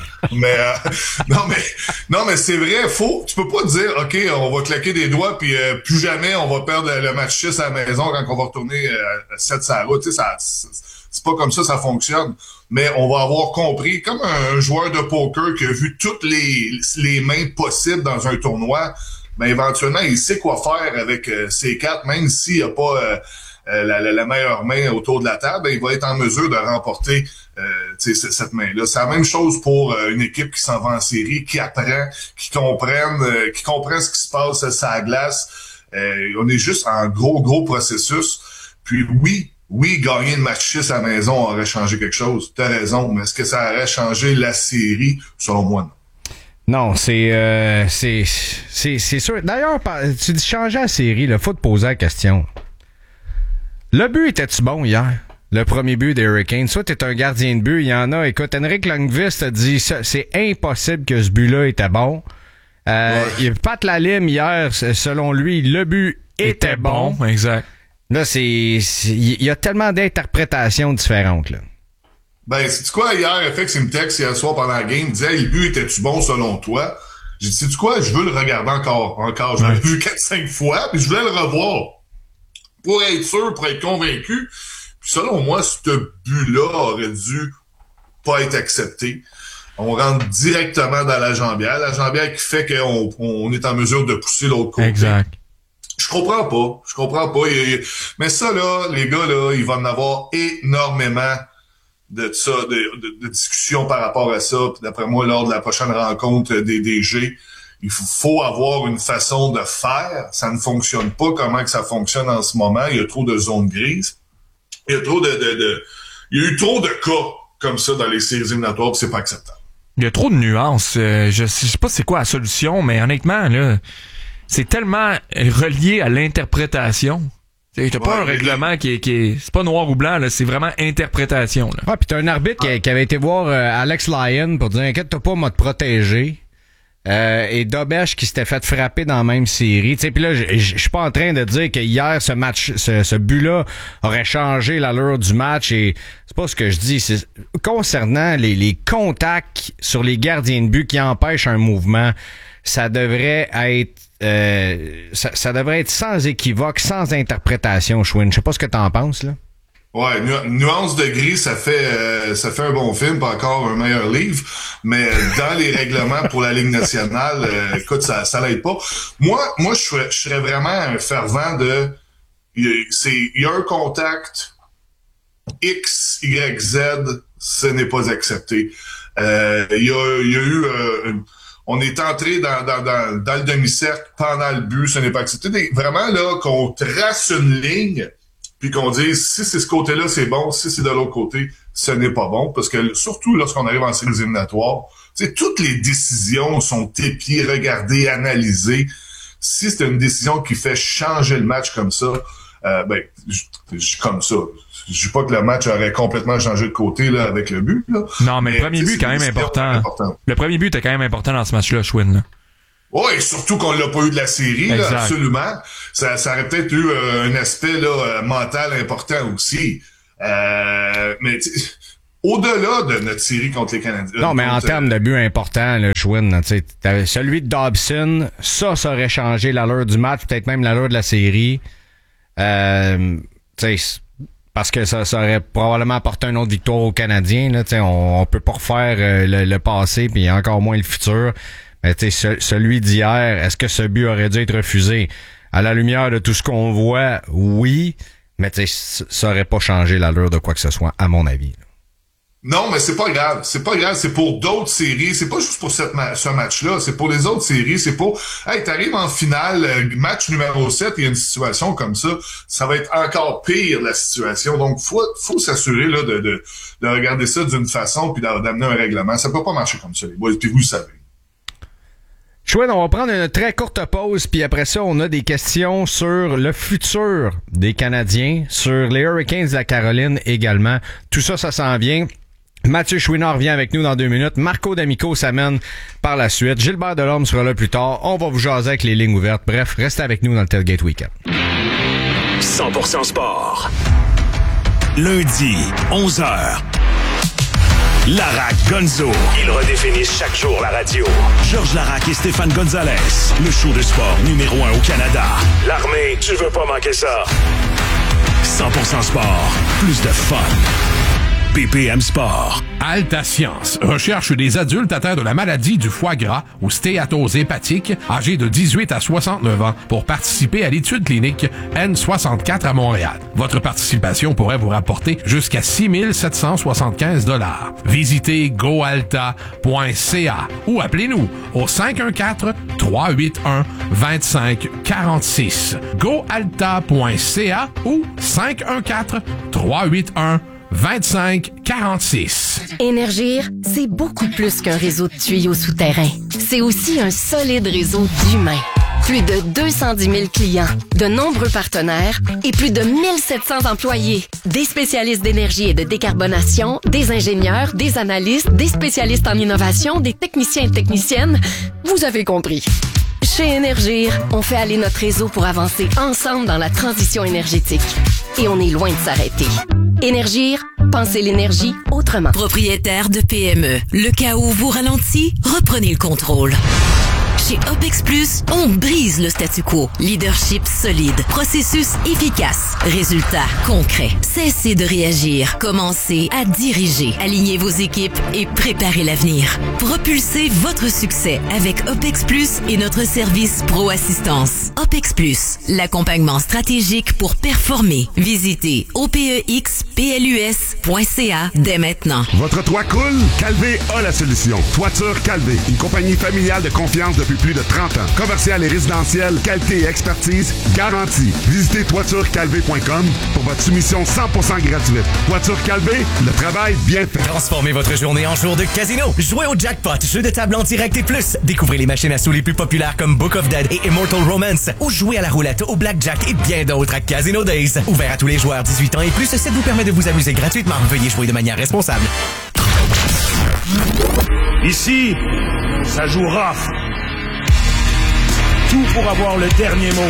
Non, mais c'est vrai, tu peux pas dire, OK, on va claquer des doigts, puis plus jamais on va perdre le match 6 à la maison quand on va retourner 7 sur la route. Tu sais, c'est pas comme ça fonctionne. Mais on va avoir compris, comme un joueur de poker qui a vu toutes les mains possibles dans un tournoi, ben éventuellement, il sait quoi faire avec ses cartes, même s'il n'y a pas la meilleure main autour de la table, ben, il va être en mesure de remporter cette main-là. C'est la même chose pour une équipe qui s'en va en série, qui apprend, qui comprend ce qui se passe sur la glace. On est juste en gros processus. Puis oui, gagner le match 6 à la maison aurait changé quelque chose. T'as raison, mais est-ce que ça aurait changé la série? Selon moi, non. Non, c'est sûr. D'ailleurs, tu dis changer la série, là, faut te poser la question. Le but était-tu bon hier? Le premier but des Hurricanes. Soit t'es un gardien de but, il y en a. Écoute, Henrik Lundqvist a dit c'est impossible que ce but-là était bon. Il Pat Lalime hier, selon lui, le but était bon. Exact. Là, il y a tellement d'interprétations différentes, là. Ben, c'est quoi, hier, FX, il me texte hier soir pendant la game, il disait, hey, le but était-tu bon selon toi? J'ai dit, sais-tu quoi, je veux le regarder encore. Je l'ai vu 4-5 fois, puis je voulais le revoir. Pour être sûr, pour être convaincu. Puis selon moi, ce but-là aurait dû pas être accepté. On rentre directement dans la jambière. La jambière qui fait qu'on est en mesure de pousser l'autre côté. Exact. Je comprends pas. Mais ça, là, les gars, là, il va en avoir énormément de discussions par rapport à ça. Puis d'après moi, lors de la prochaine rencontre des DG, il faut avoir une façon de faire. Ça ne fonctionne pas comment que ça fonctionne en ce moment. Il y a trop de zones grises. Il y a eu trop de cas comme ça dans les séries éliminatoires, puis c'est pas acceptable. Il y a trop de nuances. Je sais pas c'est quoi la solution, mais honnêtement, là, c'est tellement relié à l'interprétation. T'as pas un règlement qui est c'est pas noir ou blanc, là, c'est vraiment interprétation. Là. Ouais, puis t'as un arbitre qui avait été voir Alex Lyon pour dire inquiète-toi pas, moi te protéger. Et Dobesch qui s'était fait frapper dans la même série. Puis là, je suis pas en train de dire que hier ce but-là aurait changé l'allure du match. Et c'est pas ce que je dis. C'est concernant les contacts sur les gardiens de but qui empêchent un mouvement, ça devrait être ça devrait être sans équivoque, sans interprétation, Schwinn. Je sais pas ce que t'en penses, là. Ouais, nuance de gris, ça fait un bon film, pas encore un meilleur livre, mais dans les règlements pour la Ligue nationale, écoute, ça l'aide pas. Moi, je serais vraiment un fervent de, il y a un contact X, Y, Z, ce n'est pas accepté. Il y a eu, on est entré dans le demi-cercle pendant le but, ce n'est pas accepté. Vraiment là, qu'on trace une ligne. puis qu'on dise si c'est ce côté-là, c'est bon, si c'est de l'autre côté, ce n'est pas bon, parce que surtout lorsqu'on arrive en séries éliminatoires, tu sais, toutes les décisions sont épiées, regardées, analysées. Si c'est une décision qui fait changer le match comme ça, comme ça. Je dis pas que le match aurait complètement changé de côté là avec le but. Là. Non, mais le premier but est quand même important. Le premier but était quand même important dans ce match-là, Schwinn. Là. Oui, surtout qu'on l'a pas eu de la série, là, absolument. Ça aurait peut-être eu un aspect là, mental important aussi. Mais au-delà de notre série contre les Canadiens. Non, mais en termes de but important, le Schwinn, celui de Dobson, ça aurait changé l'allure du match, peut-être même l'allure de la série. Parce que ça aurait probablement apporté une autre victoire aux Canadiens. Là, on peut pas refaire le passé, puis encore moins le futur. Mais celui d'hier, est-ce que ce but aurait dû être refusé? À la lumière de tout ce qu'on voit, oui, mais ça aurait pas changé l'allure de quoi que ce soit, à mon avis. Non, mais c'est pas grave. C'est pas grave. C'est pour d'autres séries. C'est pas juste pour ce match-là. C'est pour les autres séries. C'est pour, hey, t'arrives en finale, match numéro 7, il y a une situation comme ça. Ça va être encore pire, la situation. Donc, faut s'assurer, là, de regarder ça d'une façon puis d'amener un règlement. Ça peut pas marcher comme ça, les boys. Puis vous le savez. Chouette, on va prendre une très courte pause, puis après ça, on a des questions sur le futur des Canadiens, sur les Hurricanes de la Caroline également. Tout ça, ça s'en vient. Mathieu Chouinard revient avec nous dans 2 minutes. Marco D'Amico s'amène par la suite. Gilbert Delorme sera là plus tard. On va vous jaser avec les lignes ouvertes. Bref, restez avec nous dans le Tailgate Weekend. 100% sport. Lundi, 11h. Larac Gonzo. Ils redéfinissent chaque jour la radio. Georges Larac et Stéphane Gonzalez. Le show de sport numéro 1 au Canada. L'armée, tu veux pas manquer ça. 100% sport. Plus de fun. BPM Sport. Alta Science recherche des adultes atteints de la maladie du foie gras ou stéatose hépatique âgés de 18 à 69 ans pour participer à l'étude clinique N64 à Montréal. Votre participation pourrait vous rapporter jusqu'à 6 775 $. Visitez goalta.ca ou appelez-nous au 514-381-2546. goalta.ca ou 514-381-2546. Énergir, c'est beaucoup plus qu'un réseau de tuyaux souterrains. C'est aussi un solide réseau d'humains. Plus de 210 000 clients, de nombreux partenaires et plus de 1700 employés. Des spécialistes d'énergie et de décarbonation, des ingénieurs, des analystes, des spécialistes en innovation, des techniciens et techniciennes. Vous avez compris. Chez Énergir, on fait aller notre réseau pour avancer ensemble dans la transition énergétique. Et on est loin de s'arrêter. Énergir, pensez l'énergie autrement. Propriétaire de PME, le cas où vous ralentit, reprenez le contrôle. Chez OPEX Plus, on brise le statu quo. Leadership solide, processus efficace, résultats concrets. Cessez de réagir, commencez à diriger. Alignez vos équipes et préparez l'avenir. Propulsez votre succès avec OPEX Plus et notre service Pro Assistance. OPEX Plus, l'accompagnement stratégique pour performer. Visitez opexplus.ca dès maintenant. Votre toit coule? Calvé a la solution. Toiture Calvé, une compagnie familiale de confiance depuis plus de 30 ans. Commercial et résidentiel, qualité et expertise garantie. Visitez toiturecalvé.com pour votre soumission 100% gratuite. Toiture Calvé, le travail bien fait. Transformez votre journée en jour de casino. Jouez au jackpot, jeu de table en direct et plus. Découvrez les machines à sous les plus populaires comme Book of Dead et Immortal Romance. Ou jouez à la roulette, au blackjack et bien d'autres à Casino Days. Ouvert à tous les joueurs 18 ans et plus, ça vous permet de vous amuser gratuitement. Veuillez jouer de manière responsable. Ici, ça joue rough. Tout pour avoir le dernier mot.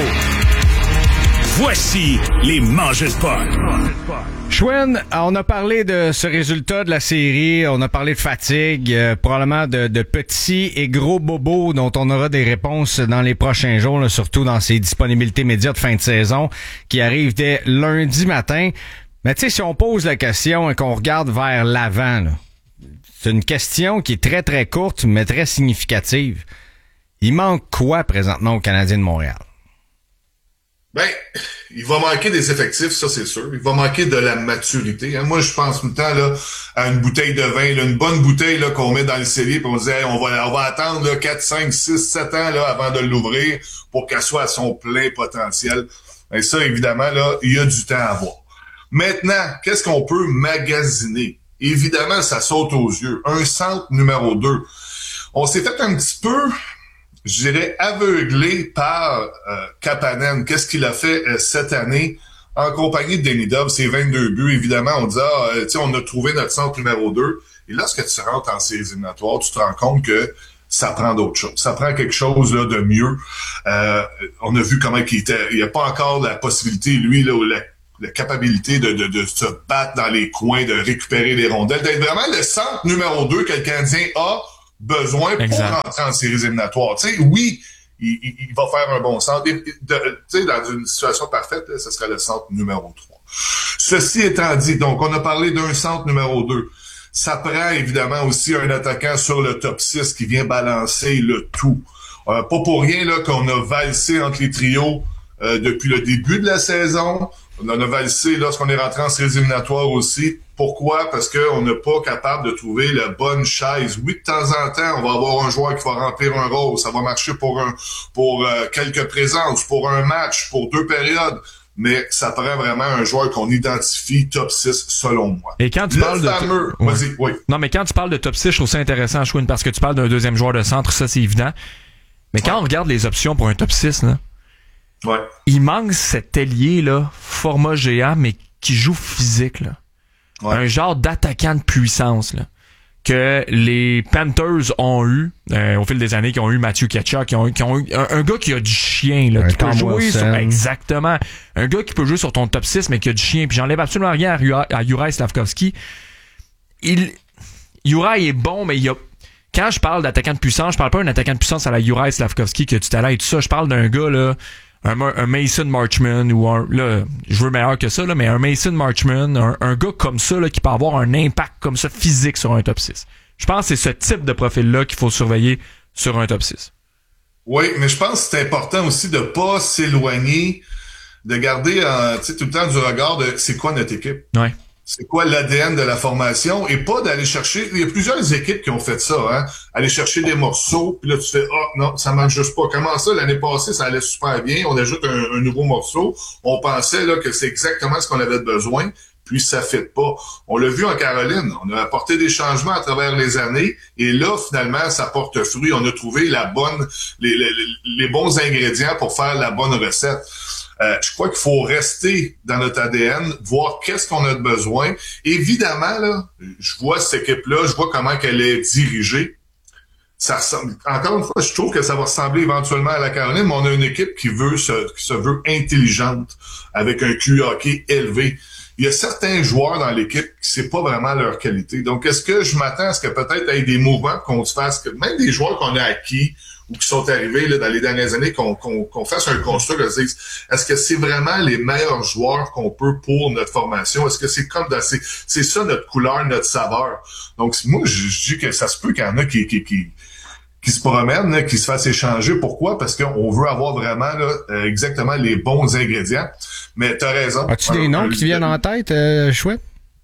Voici les mangeurs de pot. Schwinn, on a parlé de ce résultat de la série, on a parlé de fatigue, probablement de petits et gros bobos dont on aura des réponses dans les prochains jours, là, surtout dans ces disponibilités médias de fin de saison qui arrivent dès lundi matin. Mais tu sais, si on pose la question et qu'on regarde vers l'avant, là, c'est une question qui est très très courte mais très significative. Il manque quoi présentement aux Canadiens de Montréal? Ben, il va manquer des effectifs, ça c'est sûr. Il va manquer de la maturité. Hein. Moi, je pense tout le temps là, à une bouteille de vin, là, une bonne bouteille là, qu'on met dans le cellier, puis on dit hey, on va attendre là, 4, 5, 6, 7 ans là, avant de l'ouvrir pour qu'elle soit à son plein potentiel. Et ça, évidemment, là, il y a du temps à avoir. Maintenant, qu'est-ce qu'on peut magasiner? Évidemment, ça saute aux yeux. Un centre numéro 2. On s'est fait un petit peu, je dirais, aveuglé par Kapanen. Qu'est-ce qu'il a fait cette année en compagnie de Demidov? C'est 22 buts, évidemment. On dit, on a trouvé notre centre numéro 2. Et lorsque tu rentres en séries éliminatoires, tu te rends compte que ça prend d'autres choses. Ça prend quelque chose là de mieux. On a vu comment il n'y a pas encore la possibilité, lui, là, la capacité de se battre dans les coins, de récupérer les rondelles, d'être vraiment le centre numéro 2 que le Canadien a besoin pour rentrer en séries éliminatoires. Tu sais, oui, il va faire un bon centre. Tu sais, dans une situation parfaite, là, ce serait le centre numéro 3. Ceci étant dit, donc, on a parlé d'un centre numéro 2. Ça prend évidemment aussi un attaquant sur le top 6 qui vient balancer le tout. Pas pour rien là qu'on a valsé entre les trios depuis le début de la saison. On en a valsé lorsqu'on est rentré en séries éliminatoires aussi. Pourquoi? Parce qu'on n'est pas capable de trouver la bonne chaise. Oui, de temps en temps, on va avoir un joueur qui va remplir un rôle. Ça va marcher pour quelques présences, pour un match, pour 2 périodes. Mais ça prend vraiment un joueur qu'on identifie top 6 selon moi. Et quand tu parles Vas-y, oui. Non, mais quand tu parles de top 6, je trouve ça intéressant, Chouine, parce que tu parles d'un deuxième joueur de centre, ça c'est évident. Mais quand on regarde les options pour un top 6, là, il manque cet ailier, là, format géant, mais qui joue physique, là. Un genre d'attaquant de puissance, là, que les Panthers ont eu au fil des années, qui ont eu Matthew Tkachuk, qui ont eu un gars qui a du chien, là, qui peut jouer sur, exactement, un gars qui peut jouer sur ton top 6 mais qui a du chien. Puis j'enlève absolument rien à Juraj Slafkovský. Juraj est bon, mais quand je parle d'attaquant de puissance, je parle pas d'un attaquant de puissance à la Juraj Slafkovský qui a du talent et tout ça. Je parle d'un gars là, un Mason Marchman ou là, je veux meilleur que ça là, mais un Mason Marchman, un gars comme ça là qui peut avoir un impact comme ça physique sur un top 6. Je pense que c'est ce type de profil-là qu'il faut surveiller sur un top 6. Oui, mais je pense que c'est important aussi de pas s'éloigner, de garder tout le temps du regard de c'est quoi notre équipe. Ouais. C'est quoi l'ADN de la formation et pas d'aller chercher. Il y a plusieurs équipes qui ont fait ça, hein. Aller chercher des morceaux, puis là tu fais non, ça marche juste pas. Comment ça? L'année passée, ça allait super bien. On ajoute un nouveau morceau. On pensait là que c'est exactement ce qu'on avait besoin, puis ça fait pas. On l'a vu en Caroline. On a apporté des changements à travers les années et là, finalement, ça porte fruit. On a trouvé les bons ingrédients pour faire la bonne recette. Je crois qu'il faut rester dans notre ADN, voir qu'est-ce qu'on a de besoin. Évidemment, là, je vois cette équipe-là, je vois comment qu'elle est dirigée. Ça ressemble, encore une fois, je trouve que ça va ressembler éventuellement à la Caroline, mais on a une équipe qui se veut intelligente, avec un QI hockey élevé. Il y a certains joueurs dans l'équipe qui c'est pas vraiment leur qualité. Donc, est-ce que je m'attends à ce que peut-être il y ait des mouvements qu'on se fasse, que même des joueurs qu'on a acquis ou qui sont arrivés là, dans les dernières années, qu'on fasse un constat, qu'on se dise, est-ce que c'est vraiment les meilleurs joueurs qu'on peut pour notre formation? Est-ce que c'est comme c'est ça notre couleur, notre saveur? Donc, moi, je dis que ça se peut qu'il y en a qui se promènent, là, qui se fassent échanger. Pourquoi? Parce qu'on veut avoir vraiment là, exactement les bons ingrédients. Mais t'as raison. As-tu des noms qui te viennent en tête, Chouette?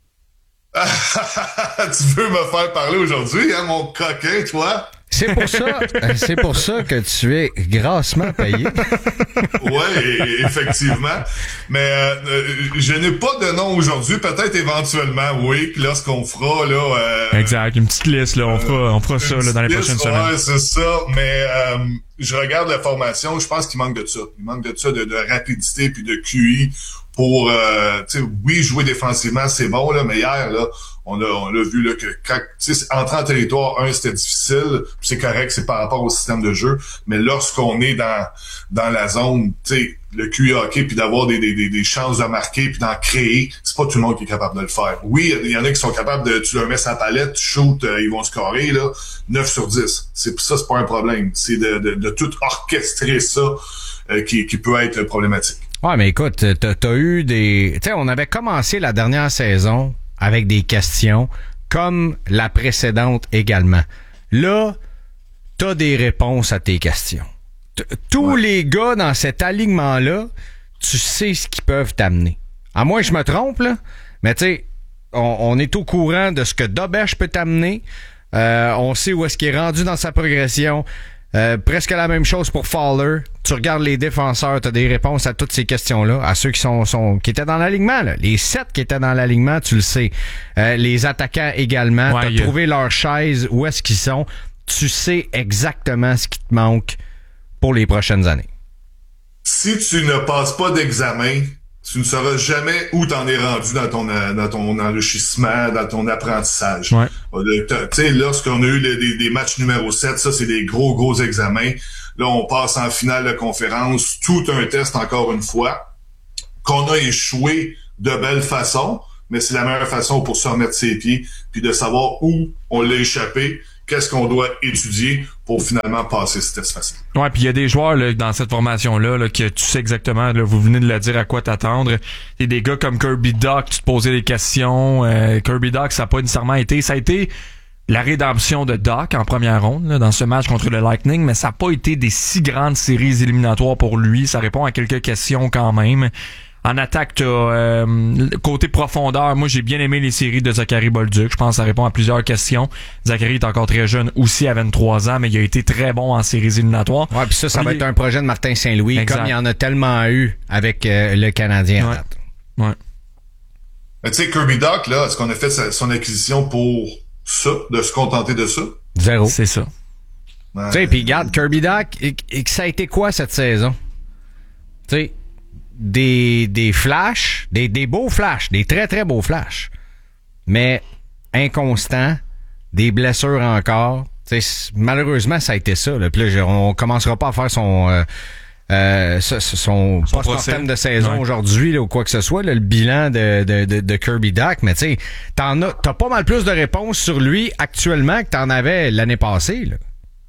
Tu veux me faire parler aujourd'hui, hein, mon coquin, toi? C'est pour ça que tu es grassement payé. Oui, effectivement. Mais je n'ai pas de nom aujourd'hui. Peut-être éventuellement, oui, lorsqu'on fera là. Exact, une petite liste là. On fera ça là, dans les prochaines semaines. Ouais, c'est ça. Mais je regarde la formation. Je pense qu'il manque de ça. Il manque de ça, de rapidité puis de QI pour, oui, jouer défensivement, c'est bon là. Mais hier là, on a vu là que quand entrer en territoire, c'était difficile, puis c'est correct, c'est par rapport au système de jeu, mais lorsqu'on est dans la zone, tu sais, le QI hockey, puis d'avoir des chances de marquer, puis d'en créer, c'est pas tout le monde qui est capable de le faire. Oui, il y en a qui sont capables de, tu leur mets sa palette, tu shootes, ils vont scorer là, 9 sur 10. C'est pas un problème. C'est de tout orchestrer ça qui peut être problématique. Ouais, mais écoute, t'as eu des... Tu sais, on avait commencé la dernière saison avec des questions, comme la précédente également. Là, t'as des réponses à tes questions. Tous les gars dans cet alignement-là, tu sais ce qu'ils peuvent t'amener. À moins que je me trompe, là, mais tu sais, on est au courant de ce que Dobèche peut t'amener. On sait où est-ce qu'il est rendu dans sa progression. Presque la même chose pour Fowler. Tu regardes les défenseurs, tu as des réponses à toutes ces questions-là, à ceux qui qui étaient dans l'alignement. Là. Les 7 qui étaient dans l'alignement, tu le sais. Les attaquants également. Tu as trouvé leur chaise, où est-ce qu'ils sont. Tu sais exactement ce qui te manque pour les prochaines années. Si tu ne passes pas d'examen, tu ne sauras jamais où t'en es rendu dans ton enrichissement, dans ton apprentissage. Ouais. Tu sais, lorsqu'on a eu des matchs numéro 7, ça, c'est des gros examens. Là, on passe en finale de conférence, tout un test encore une fois, qu'on a échoué de belle façon, mais c'est la meilleure façon pour se remettre ses pieds, puis de savoir où on l'a échappé, qu'est-ce qu'on doit étudier pour finalement passer ce test facile. Ouais, puis il y a des joueurs là, dans cette formation-là là, que tu sais exactement, là, vous venez de le dire à quoi t'attendre. Il y a des gars comme Kirby Dach, tu te posais des questions. Kirby Dach, ça n'a pas nécessairement été... Ça a été la rédemption de Dach en première ronde là, dans ce match contre le Lightning, mais ça n'a pas été des si grandes séries éliminatoires pour lui. Ça répond à quelques questions quand même. En attaque, t'as côté profondeur. Moi, j'ai bien aimé les séries de Zachary Bolduc. Je pense que ça répond à plusieurs questions. Zachary est encore très jeune aussi, à 23 ans, mais il a été très bon en séries éliminatoires. Ouais, puis ça va être un projet de Martin Saint-Louis, exact. Comme il y en a tellement eu avec le Canadien. Ouais. Ouais. Tu sais, Kirby Dach, là, est-ce qu'on a fait son acquisition pour ça, de se contenter de ça? 0. C'est ça. Ouais. Tu sais, puis regarde, Kirby Dach, et ça a été quoi cette saison? Tu sais, des flashs, des beaux flashs, des très très beaux flashs, mais inconstants, des blessures encore. Malheureusement, ça a été ça. Là. Puis là, on commencera pas à faire son post-mortem de saison aujourd'hui là, ou quoi que ce soit, là, le bilan de Kirby Dach, mais tu sais, t'as pas mal plus de réponses sur lui actuellement que t'en avais l'année passée. Là.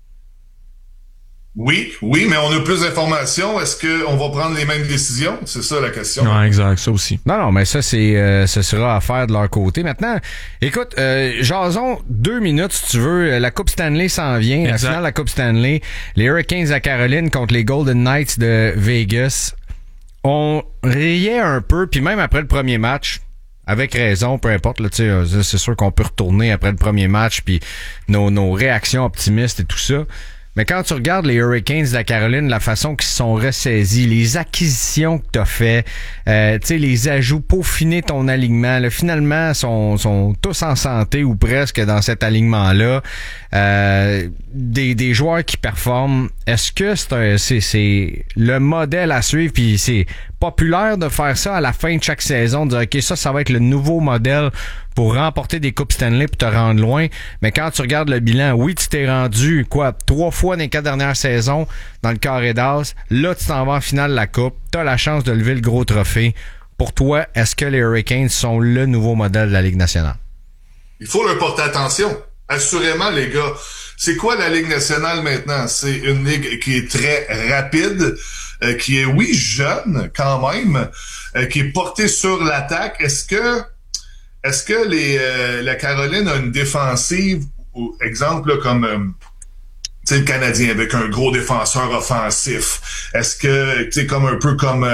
Oui, mais on a plus d'informations. Est-ce qu'on va prendre les mêmes décisions? C'est ça la question. Ouais, exact, ça aussi. Non, mais ça, ce sera à faire de leur côté. Maintenant, écoute, jason 2 minutes, si tu veux. La Coupe Stanley s'en vient. Exact. La finale de la Coupe Stanley. Les Hurricanes à Caroline contre les Golden Knights de Vegas. On riait un peu, puis même après le premier match, avec raison, peu importe, là, c'est sûr qu'on peut retourner après le premier match, puis nos réactions optimistes et tout ça. Mais quand tu regardes les Hurricanes de la Caroline, la façon qu'ils se sont ressaisis, les acquisitions que tu as fait, les ajouts, peaufiner ton alignement, là, finalement, sont tous en santé ou presque dans cet alignement-là. Des joueurs qui performent. Est-ce que c'est le modèle à suivre, puis c'est populaire de faire ça à la fin de chaque saison, de dire OK, ça va être le nouveau modèle pour remporter des Coupes Stanley pour te rendre loin. Mais quand tu regardes le bilan, oui, tu t'es rendu 3 fois dans les 4 dernières saisons dans le carré d'as. Là, tu t'en vas en finale de la Coupe. Tu as la chance de lever le gros trophée. Pour toi, est-ce que les Hurricanes sont le nouveau modèle de la Ligue nationale? Il faut leur porter attention. Assurément, les gars. C'est quoi la Ligue nationale maintenant? C'est une ligue qui est très rapide, qui est, oui, jeune quand même, qui est portée sur l'attaque. Est-ce que la Caroline a une défensive, exemple là, comme le Canadien avec un gros défenseur offensif? Est-ce que comme un peu comme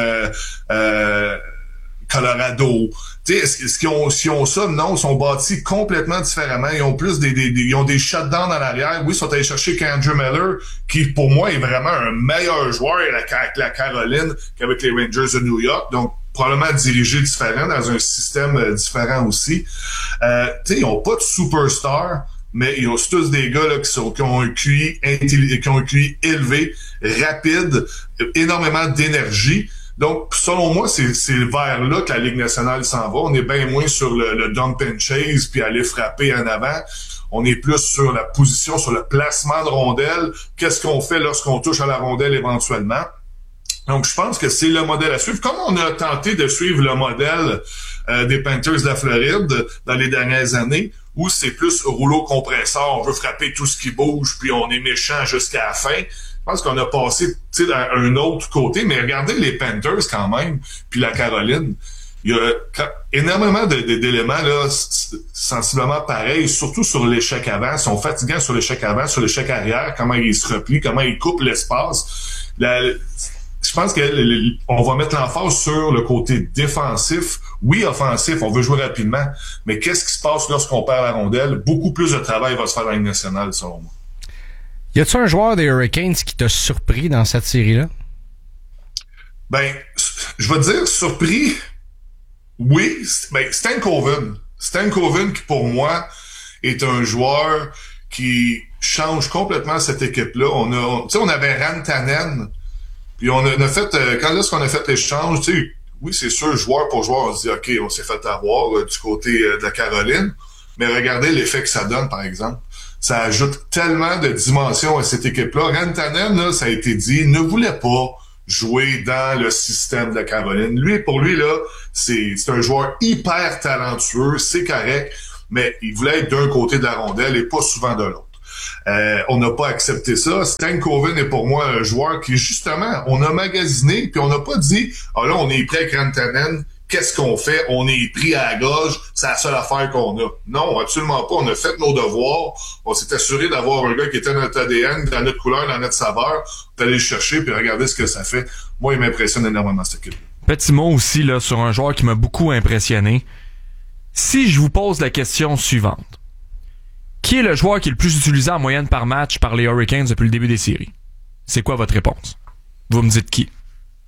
Colorado? S'ils ont ça? Non, ils sont bâtis complètement différemment. Ils ont plus ils ont des shutdowns en arrière. Oui, ils sont allés chercher Andrew Miller, qui pour moi est vraiment un meilleur joueur avec la Caroline qu'avec les Rangers de New York. Donc, probablement dirigé différent, dans un système différent aussi. Ils n'ont pas de superstar, mais ils ont tous des gars là, qui ont un QI élevé, rapide, énormément d'énergie. Donc, selon moi, c'est vers là que la Ligue nationale s'en va. On est bien moins sur le dump and chase puis aller frapper en avant. On est plus sur la position, sur le placement de rondelle. Qu'est-ce qu'on fait lorsqu'on touche à la rondelle éventuellement? Donc, je pense que c'est le modèle à suivre. Comme on a tenté de suivre le modèle des Panthers de la Floride dans les dernières années, où c'est plus rouleau compresseur, on veut frapper tout ce qui bouge, puis on est méchant jusqu'à la fin. Je pense qu'on a passé à un autre côté, mais regardez les Panthers quand même, puis la Caroline. Il y a énormément d'éléments là, sensiblement pareils, surtout sur l'échec avant. Ils sont fatigants sur l'échec avant, sur l'échec arrière, comment ils se replient, comment ils coupent l'espace. Je pense on va mettre l'emphase sur le côté défensif. Oui, offensif, on veut jouer rapidement, mais qu'est-ce qui se passe lorsqu'on perd la rondelle? Beaucoup plus de travail va se faire dans la Ligue nationale, selon moi. Y a-tu un joueur des Hurricanes qui t'a surpris dans cette série-là? Ben, je vais te dire, surpris, oui, Stan Coven. Stan Coven, qui pour moi est un joueur qui change complètement cette équipe-là. On avait Rantanen, puis on a fait, quand est-ce qu'on a fait l'échange, tu sais, oui, c'est sûr, joueur pour joueur, on se dit, OK, on s'est fait avoir du côté de la Caroline, mais regardez l'effet que ça donne, par exemple. Ça ajoute tellement de dimensions à cette équipe-là. Rantanen, là, ça a été dit, ne voulait pas jouer dans le système de la Caroline. Pour lui, là, c'est un joueur hyper talentueux, c'est correct, mais il voulait être d'un côté de la rondelle et pas souvent de l'autre. On n'a pas accepté ça. Stan Coven est pour moi un joueur qui, justement, on a magasiné, puis on n'a pas dit « Ah là, on est prêt avec Rantanen, qu'est-ce qu'on fait? On est pris à la gorge, c'est la seule affaire qu'on a. » Non, absolument pas. On a fait nos devoirs. On s'est assuré d'avoir un gars qui était dans notre ADN, dans notre couleur, dans notre saveur. On est allé le chercher, puis regarder ce que ça fait. Moi, il m'impressionne énormément, cette équipe. Petit mot aussi là sur un joueur qui m'a beaucoup impressionné. Si je vous pose la question suivante. Qui est le joueur qui est le plus utilisé en moyenne par match par les Hurricanes depuis le début des séries? C'est quoi votre réponse? Vous me dites qui?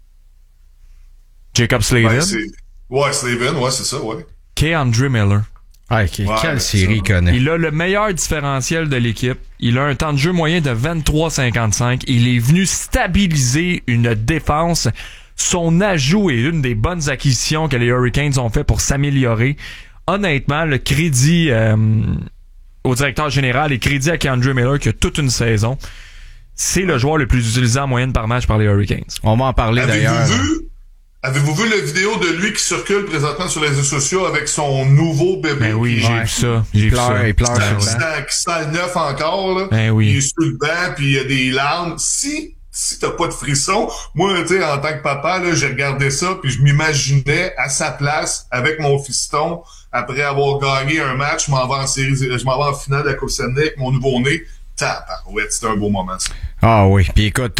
Jacob Slavin? Slavin, c'est ça, ouais. K'Andre Miller. Quelle série il connaît? Il a le meilleur différentiel de l'équipe. Il a un temps de jeu moyen de 23,55. Il est venu stabiliser une défense. Son ajout est une des bonnes acquisitions que les Hurricanes ont fait pour s'améliorer. Honnêtement, le crédit au directeur général et crédit à K'Andre Miller qui a toute une saison. C'est le joueur le plus utilisé en moyenne par match par les Hurricanes. On va en parler d'ailleurs. Avez-vous vu la vidéo de lui qui circule présentement sur les réseaux sociaux avec son nouveau bébé? Ben oui, j'ai vu ça. Il pleure qui sent le neuf encore, là. Ben oui. Il est sur le banc, puis il y a des larmes. Si t'as pas de frisson, moi, tu sais, en tant que papa, là, j'ai regardé ça, puis je m'imaginais à sa place, avec mon fiston, après avoir gagné un match, je m'en vais en finale de la Coupe Stanley avec mon nouveau-né. Tabarouette, c'était un beau moment, ça. Ah oui, puis écoute,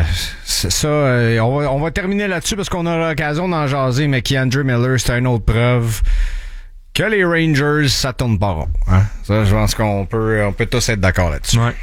on va terminer là-dessus parce qu'on a l'occasion d'en jaser, mais K'Andre Miller, c'est une autre preuve que les Rangers, ça tourne pas rond. Hein? Ça, je pense qu'on peut tous être d'accord là-dessus. Ouais.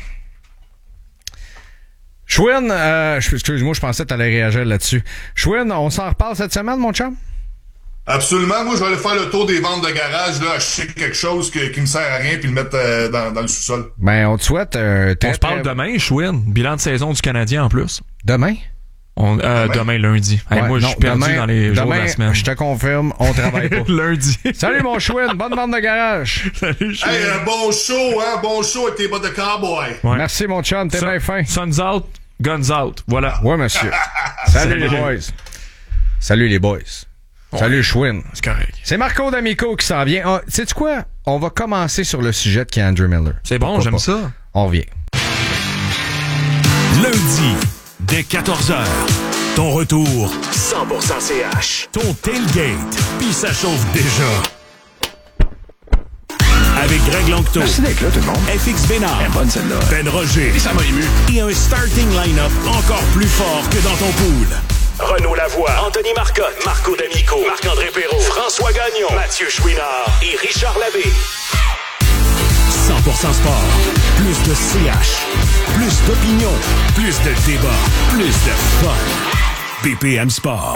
Chouine, excuse-moi, je pensais que t'allais réagir là-dessus. Chouine, on s'en reparle cette semaine, mon chum? Absolument. Moi, je vais aller faire le tour des ventes de garage, là, acheter quelque chose qui me sert à rien puis le mettre dans le sous-sol. Ben, on te souhaite on se parle demain, Chouine. Bilan de saison du Canadien en plus. Demain? Demain, lundi. Ouais, moi, je suis perdu dans les jours de la semaine. Je te confirme, on travaille pas. Lundi. Salut, mon Chouine. Bonne vente de garage. Salut, Chouine. Hey, un bon show, hein? Bon show avec tes bottes de cowboy. Ouais. Merci, mon chum. T'es bien fin. Suns out, guns out. Voilà. Ouais, monsieur. Salut, les boys. Salut, les boys. Salut, Chouine. C'est correct. C'est Marco D'Amico qui s'en vient. Sais-tu quoi? On va commencer sur le sujet de K'Andre Miller. C'est bon, j'aime ça. On revient. Lundi, dès 14h, ton retour 100% CH. Ton tailgate, puis ça chauffe déjà. Avec Greg Longto. Merci d'être là, tout le monde. FX Bénard. Bonne celle-là. Ben Roger. Et ça m'a ému. Et un starting line-up encore plus fort que dans ton pool. Renaud Lavoie, Anthony Marcotte, Marco D'Amico, Marc-André Perrault, François Gagnon, Mathieu Chouinard et Richard Labbé. 100% sport. Plus de CH. Plus d'opinion. Plus de débat. Plus de fun. BPM Sport.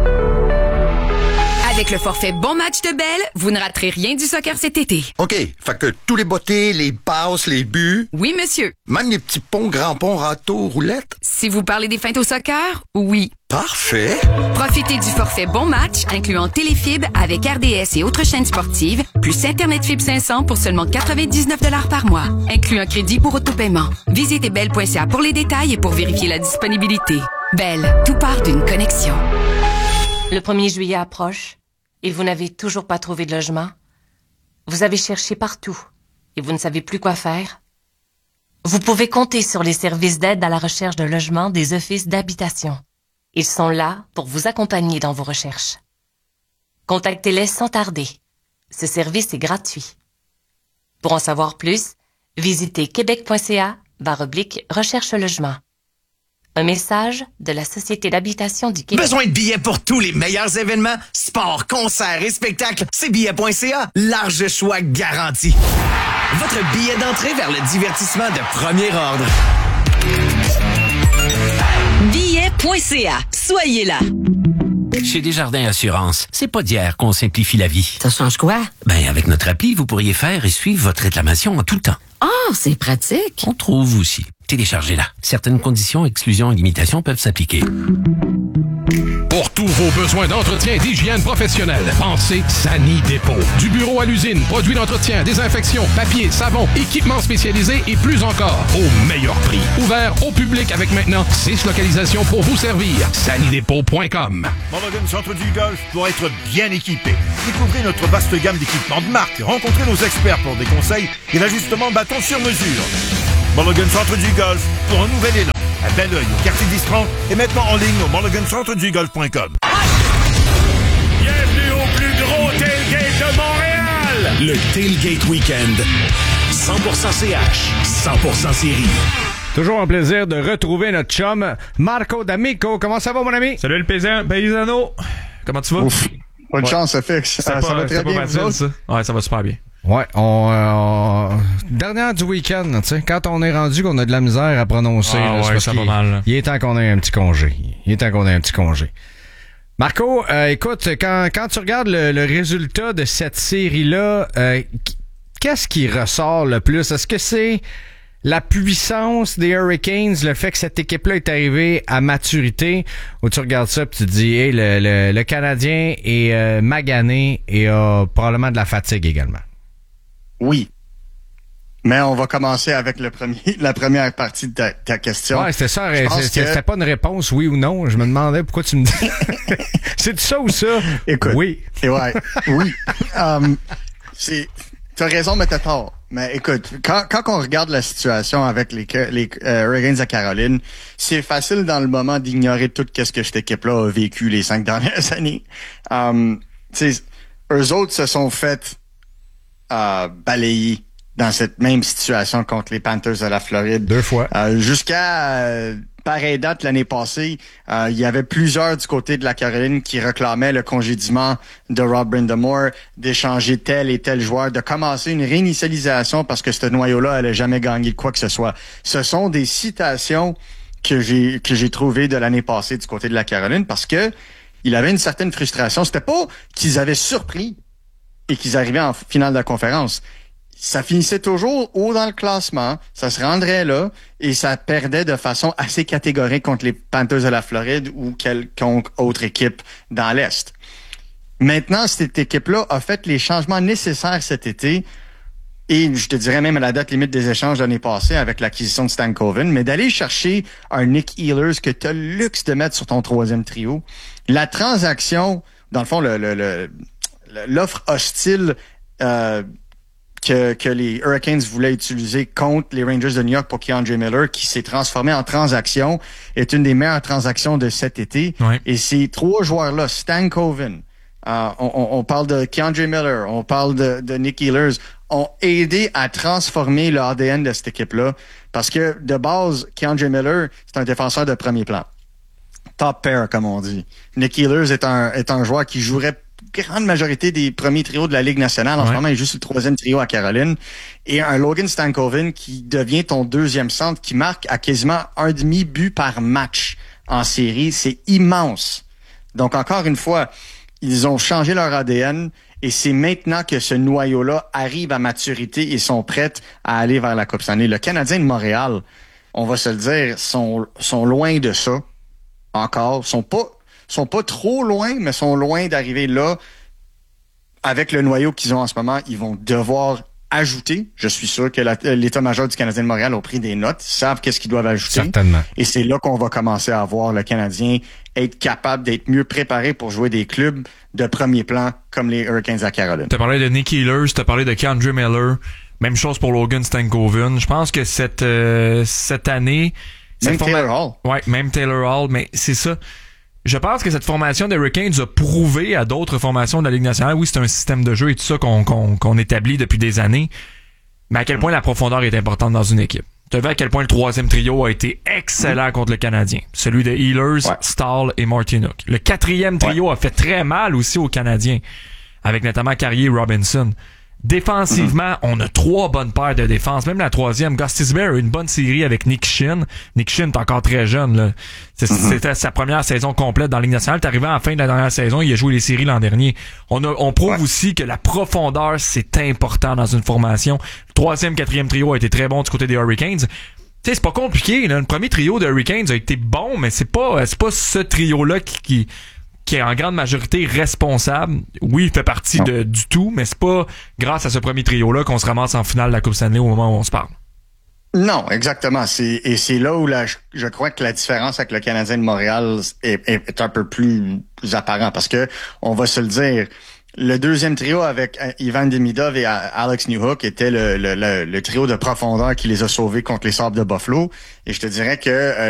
Avec le forfait Bon Match de Bell, vous ne raterez rien du soccer cet été. OK, fait que tous les bottées, les passes, les buts... Oui, monsieur. Même les petits ponts, grands ponts, râteaux, roulettes... Si vous parlez des feintes au soccer, oui. Parfait. Profitez du forfait Bon Match, incluant Téléfibre avec RDS et autres chaînes sportives, plus Internet Fibre 500 pour seulement 99 $ par mois, inclut un crédit pour autopaiement. Visitez bell.ca pour les détails et pour vérifier la disponibilité. Bell, tout part d'une connexion. Le 1er juillet approche et vous n'avez toujours pas trouvé de logement. Vous avez cherché partout et vous ne savez plus quoi faire. Vous pouvez compter sur les services d'aide à la recherche de logement des offices d'habitation. Ils sont là pour vous accompagner dans vos recherches. Contactez-les sans tarder. Ce service est gratuit. Pour en savoir plus, visitez québec.ca/recherche logement. Un message de la Société d'habitation du Québec. Besoin de billets pour tous les meilleurs événements? Sport, concerts et spectacles? C'est billets.ca. Large choix garanti. Votre billet d'entrée vers le divertissement de premier ordre. québec.ca. Soyez là. Chez Desjardins Assurance, c'est pas d'hier qu'on simplifie la vie. Ça change quoi? Ben, avec notre appli, vous pourriez faire et suivre votre réclamation en tout temps. Ah, c'est pratique. On trouve aussi. Téléchargez-la. Certaines conditions, exclusions et limitations peuvent s'appliquer. Pour tous vos besoins d'entretien et d'hygiène professionnelle, pensez Sani Dépôt. Du bureau à l'usine, produits d'entretien, désinfection, papier, savon, équipements spécialisés et plus encore, au meilleur prix. Ouvert au public avec maintenant 6 localisations pour vous servir. sanidépôt.com. Mulligan Centre du Golf pour être bien équipé. Découvrez notre vaste gamme d'équipements de marque. Rencontrez nos experts pour des conseils et l'ajustement bâton sur mesure. Mulligan Centre du Golf pour un nouvel élan. À Belleuil, au quartier d'Istran et maintenant en ligne au mulligancentre-du-golf.com. Bienvenue au plus gros tailgate de Montréal! Le Tailgate Weekend. 100% CH, 100% série. Toujours un plaisir de retrouver notre chum Marco D'Amico. Comment ça va, mon ami? Salut le paysano. Comment tu vas? Ouf. Bonne chance, FX. Ça va très bien, facile, ça. Ouais, ça va super bien. Ouais, dernière du week-end, tu sais, quand on est rendu qu'on a de la misère à prononcer, là, ouais, ça va mal. Il est temps qu'on ait un petit congé. Marco, écoute, quand tu regardes le résultat de cette série-là, qu'est-ce qui ressort le plus? Est-ce que c'est la puissance des Hurricanes, le fait que cette équipe-là est arrivée à maturité, où tu regardes ça et tu te dis, hey, le Canadien est magané et a probablement de la fatigue également? Oui. Mais on va commencer avec la première partie de ta question. Ouais, c'était ça. C'était pas une réponse oui ou non. Je me demandais pourquoi tu me dis. C'est ça ou ça? Écoute. Oui. Ouais. Oui. T'as raison, mais t'as tort. Mais écoute, quand on regarde la situation avec les Hurricanes à Caroline, c'est facile dans le moment d'ignorer tout ce que cette équipe-là a vécu les 5 dernières années. Eux autres se sont fait balayer dans cette même situation contre les Panthers de la Floride. 2 fois. Jusqu'à pareille date l'année passée, il y avait plusieurs du côté de la Caroline qui réclamaient le congédiement de Rob Brind'Amour, d'échanger tel et tel joueur, de commencer une réinitialisation parce que ce noyau-là allait jamais gagner de quoi que ce soit. Ce sont des citations que j'ai trouvées de l'année passée du côté de la Caroline parce que il avait une certaine frustration. C'était pas qu'ils avaient surpris et qu'ils arrivaient en finale de la conférence. Ça finissait toujours haut dans le classement, ça se rendrait là, et ça perdait de façon assez catégorique contre les Panthers de la Floride ou quelconque autre équipe dans l'Est. Maintenant, cette équipe-là a fait les changements nécessaires cet été, et je te dirais même à la date limite des échanges l'année passée avec l'acquisition de Stan Coven, mais d'aller chercher un Nick Ehlers que tu as le luxe de mettre sur ton troisième trio. La transaction, dans le fond, l'offre hostile que les Hurricanes voulaient utiliser contre les Rangers de New York pour K'Andre Miller, qui s'est transformé en transaction, est une des meilleures transactions de cet été. Ouais. Et ces 3 joueurs-là, Stan Coven, on parle de K'Andre Miller, on parle de Nick Ehlers, ont aidé à transformer le ADN de cette équipe-là. Parce que, de base, K'Andre Miller, c'est un défenseur de premier plan. Top pair, comme on dit. Nick Ehlers est un joueur qui jouerait grande majorité des premiers trios de la Ligue nationale. En ce moment, il joue sur le 3e trio à Caroline. Et un Logan Stankoven qui devient ton 2e centre, qui marque à quasiment 1,5 but par match en série. C'est immense. Donc, encore une fois, ils ont changé leur ADN et c'est maintenant que ce noyau-là arrive à maturité et sont prêts à aller vers la Coupe Stanley. Le Canadien de Montréal, on va se le dire, sont loin de ça. Encore. Sont pas trop loin, mais sont loin d'arriver là. Avec le noyau qu'ils ont en ce moment, ils vont devoir ajouter. Je suis sûr que l'état-major du Canadien de Montréal a pris des notes. Ils savent qu'est-ce qu'ils doivent ajouter. Certainement. Et c'est là qu'on va commencer à voir le Canadien être capable d'être mieux préparé pour jouer des clubs de premier plan comme les Hurricanes à Caroline. T'as parlé de Nick Ehlers, t'as parlé de K'Andre Miller. Même chose pour Logan Stankoven. Je pense que cette année... Même Taylor Hall. Ouais, même Taylor Hall, mais c'est ça. Je pense que cette formation des Hurricanes a prouvé à d'autres formations de la Ligue nationale, oui, c'est un système de jeu et tout ça qu'on établit depuis des années, mais à quel point la profondeur est importante dans une équipe. Tu as vu à quel point le 3e trio a été excellent contre le Canadien. Celui de Ehlers, Stahl et Martinook. Le 4e trio a fait très mal aussi aux Canadiens, avec notamment Carrier et Robinson. Défensivement, on a 3 bonnes paires de défense. Même la troisième, Gostisbehere a eu une bonne série avec Nick Shin. Nick Shin est encore très jeune, là. C'était sa première saison complète dans la Ligue nationale. T'es arrivé à la fin de la dernière saison, il a joué les séries l'an dernier. On prouve aussi que la profondeur, c'est important dans une formation. Le 3e, 4e trio a été très bon du côté des Hurricanes. Tu sais, c'est pas compliqué, là. Le premier trio de Hurricanes a été bon, mais c'est pas ce trio-là qui est en grande majorité responsable. Oui, il fait partie du tout, mais c'est pas grâce à ce premier trio-là qu'on se ramasse en finale de la Coupe Stanley au moment où on se parle. Non, exactement. C'est là où je crois que la différence avec le Canadien de Montréal est un peu plus apparent, parce que on va se le dire, le deuxième trio avec Ivan Demidov et Alex Newhook était le trio de profondeur qui les a sauvés contre les Sabres de Buffalo. Et je te dirais que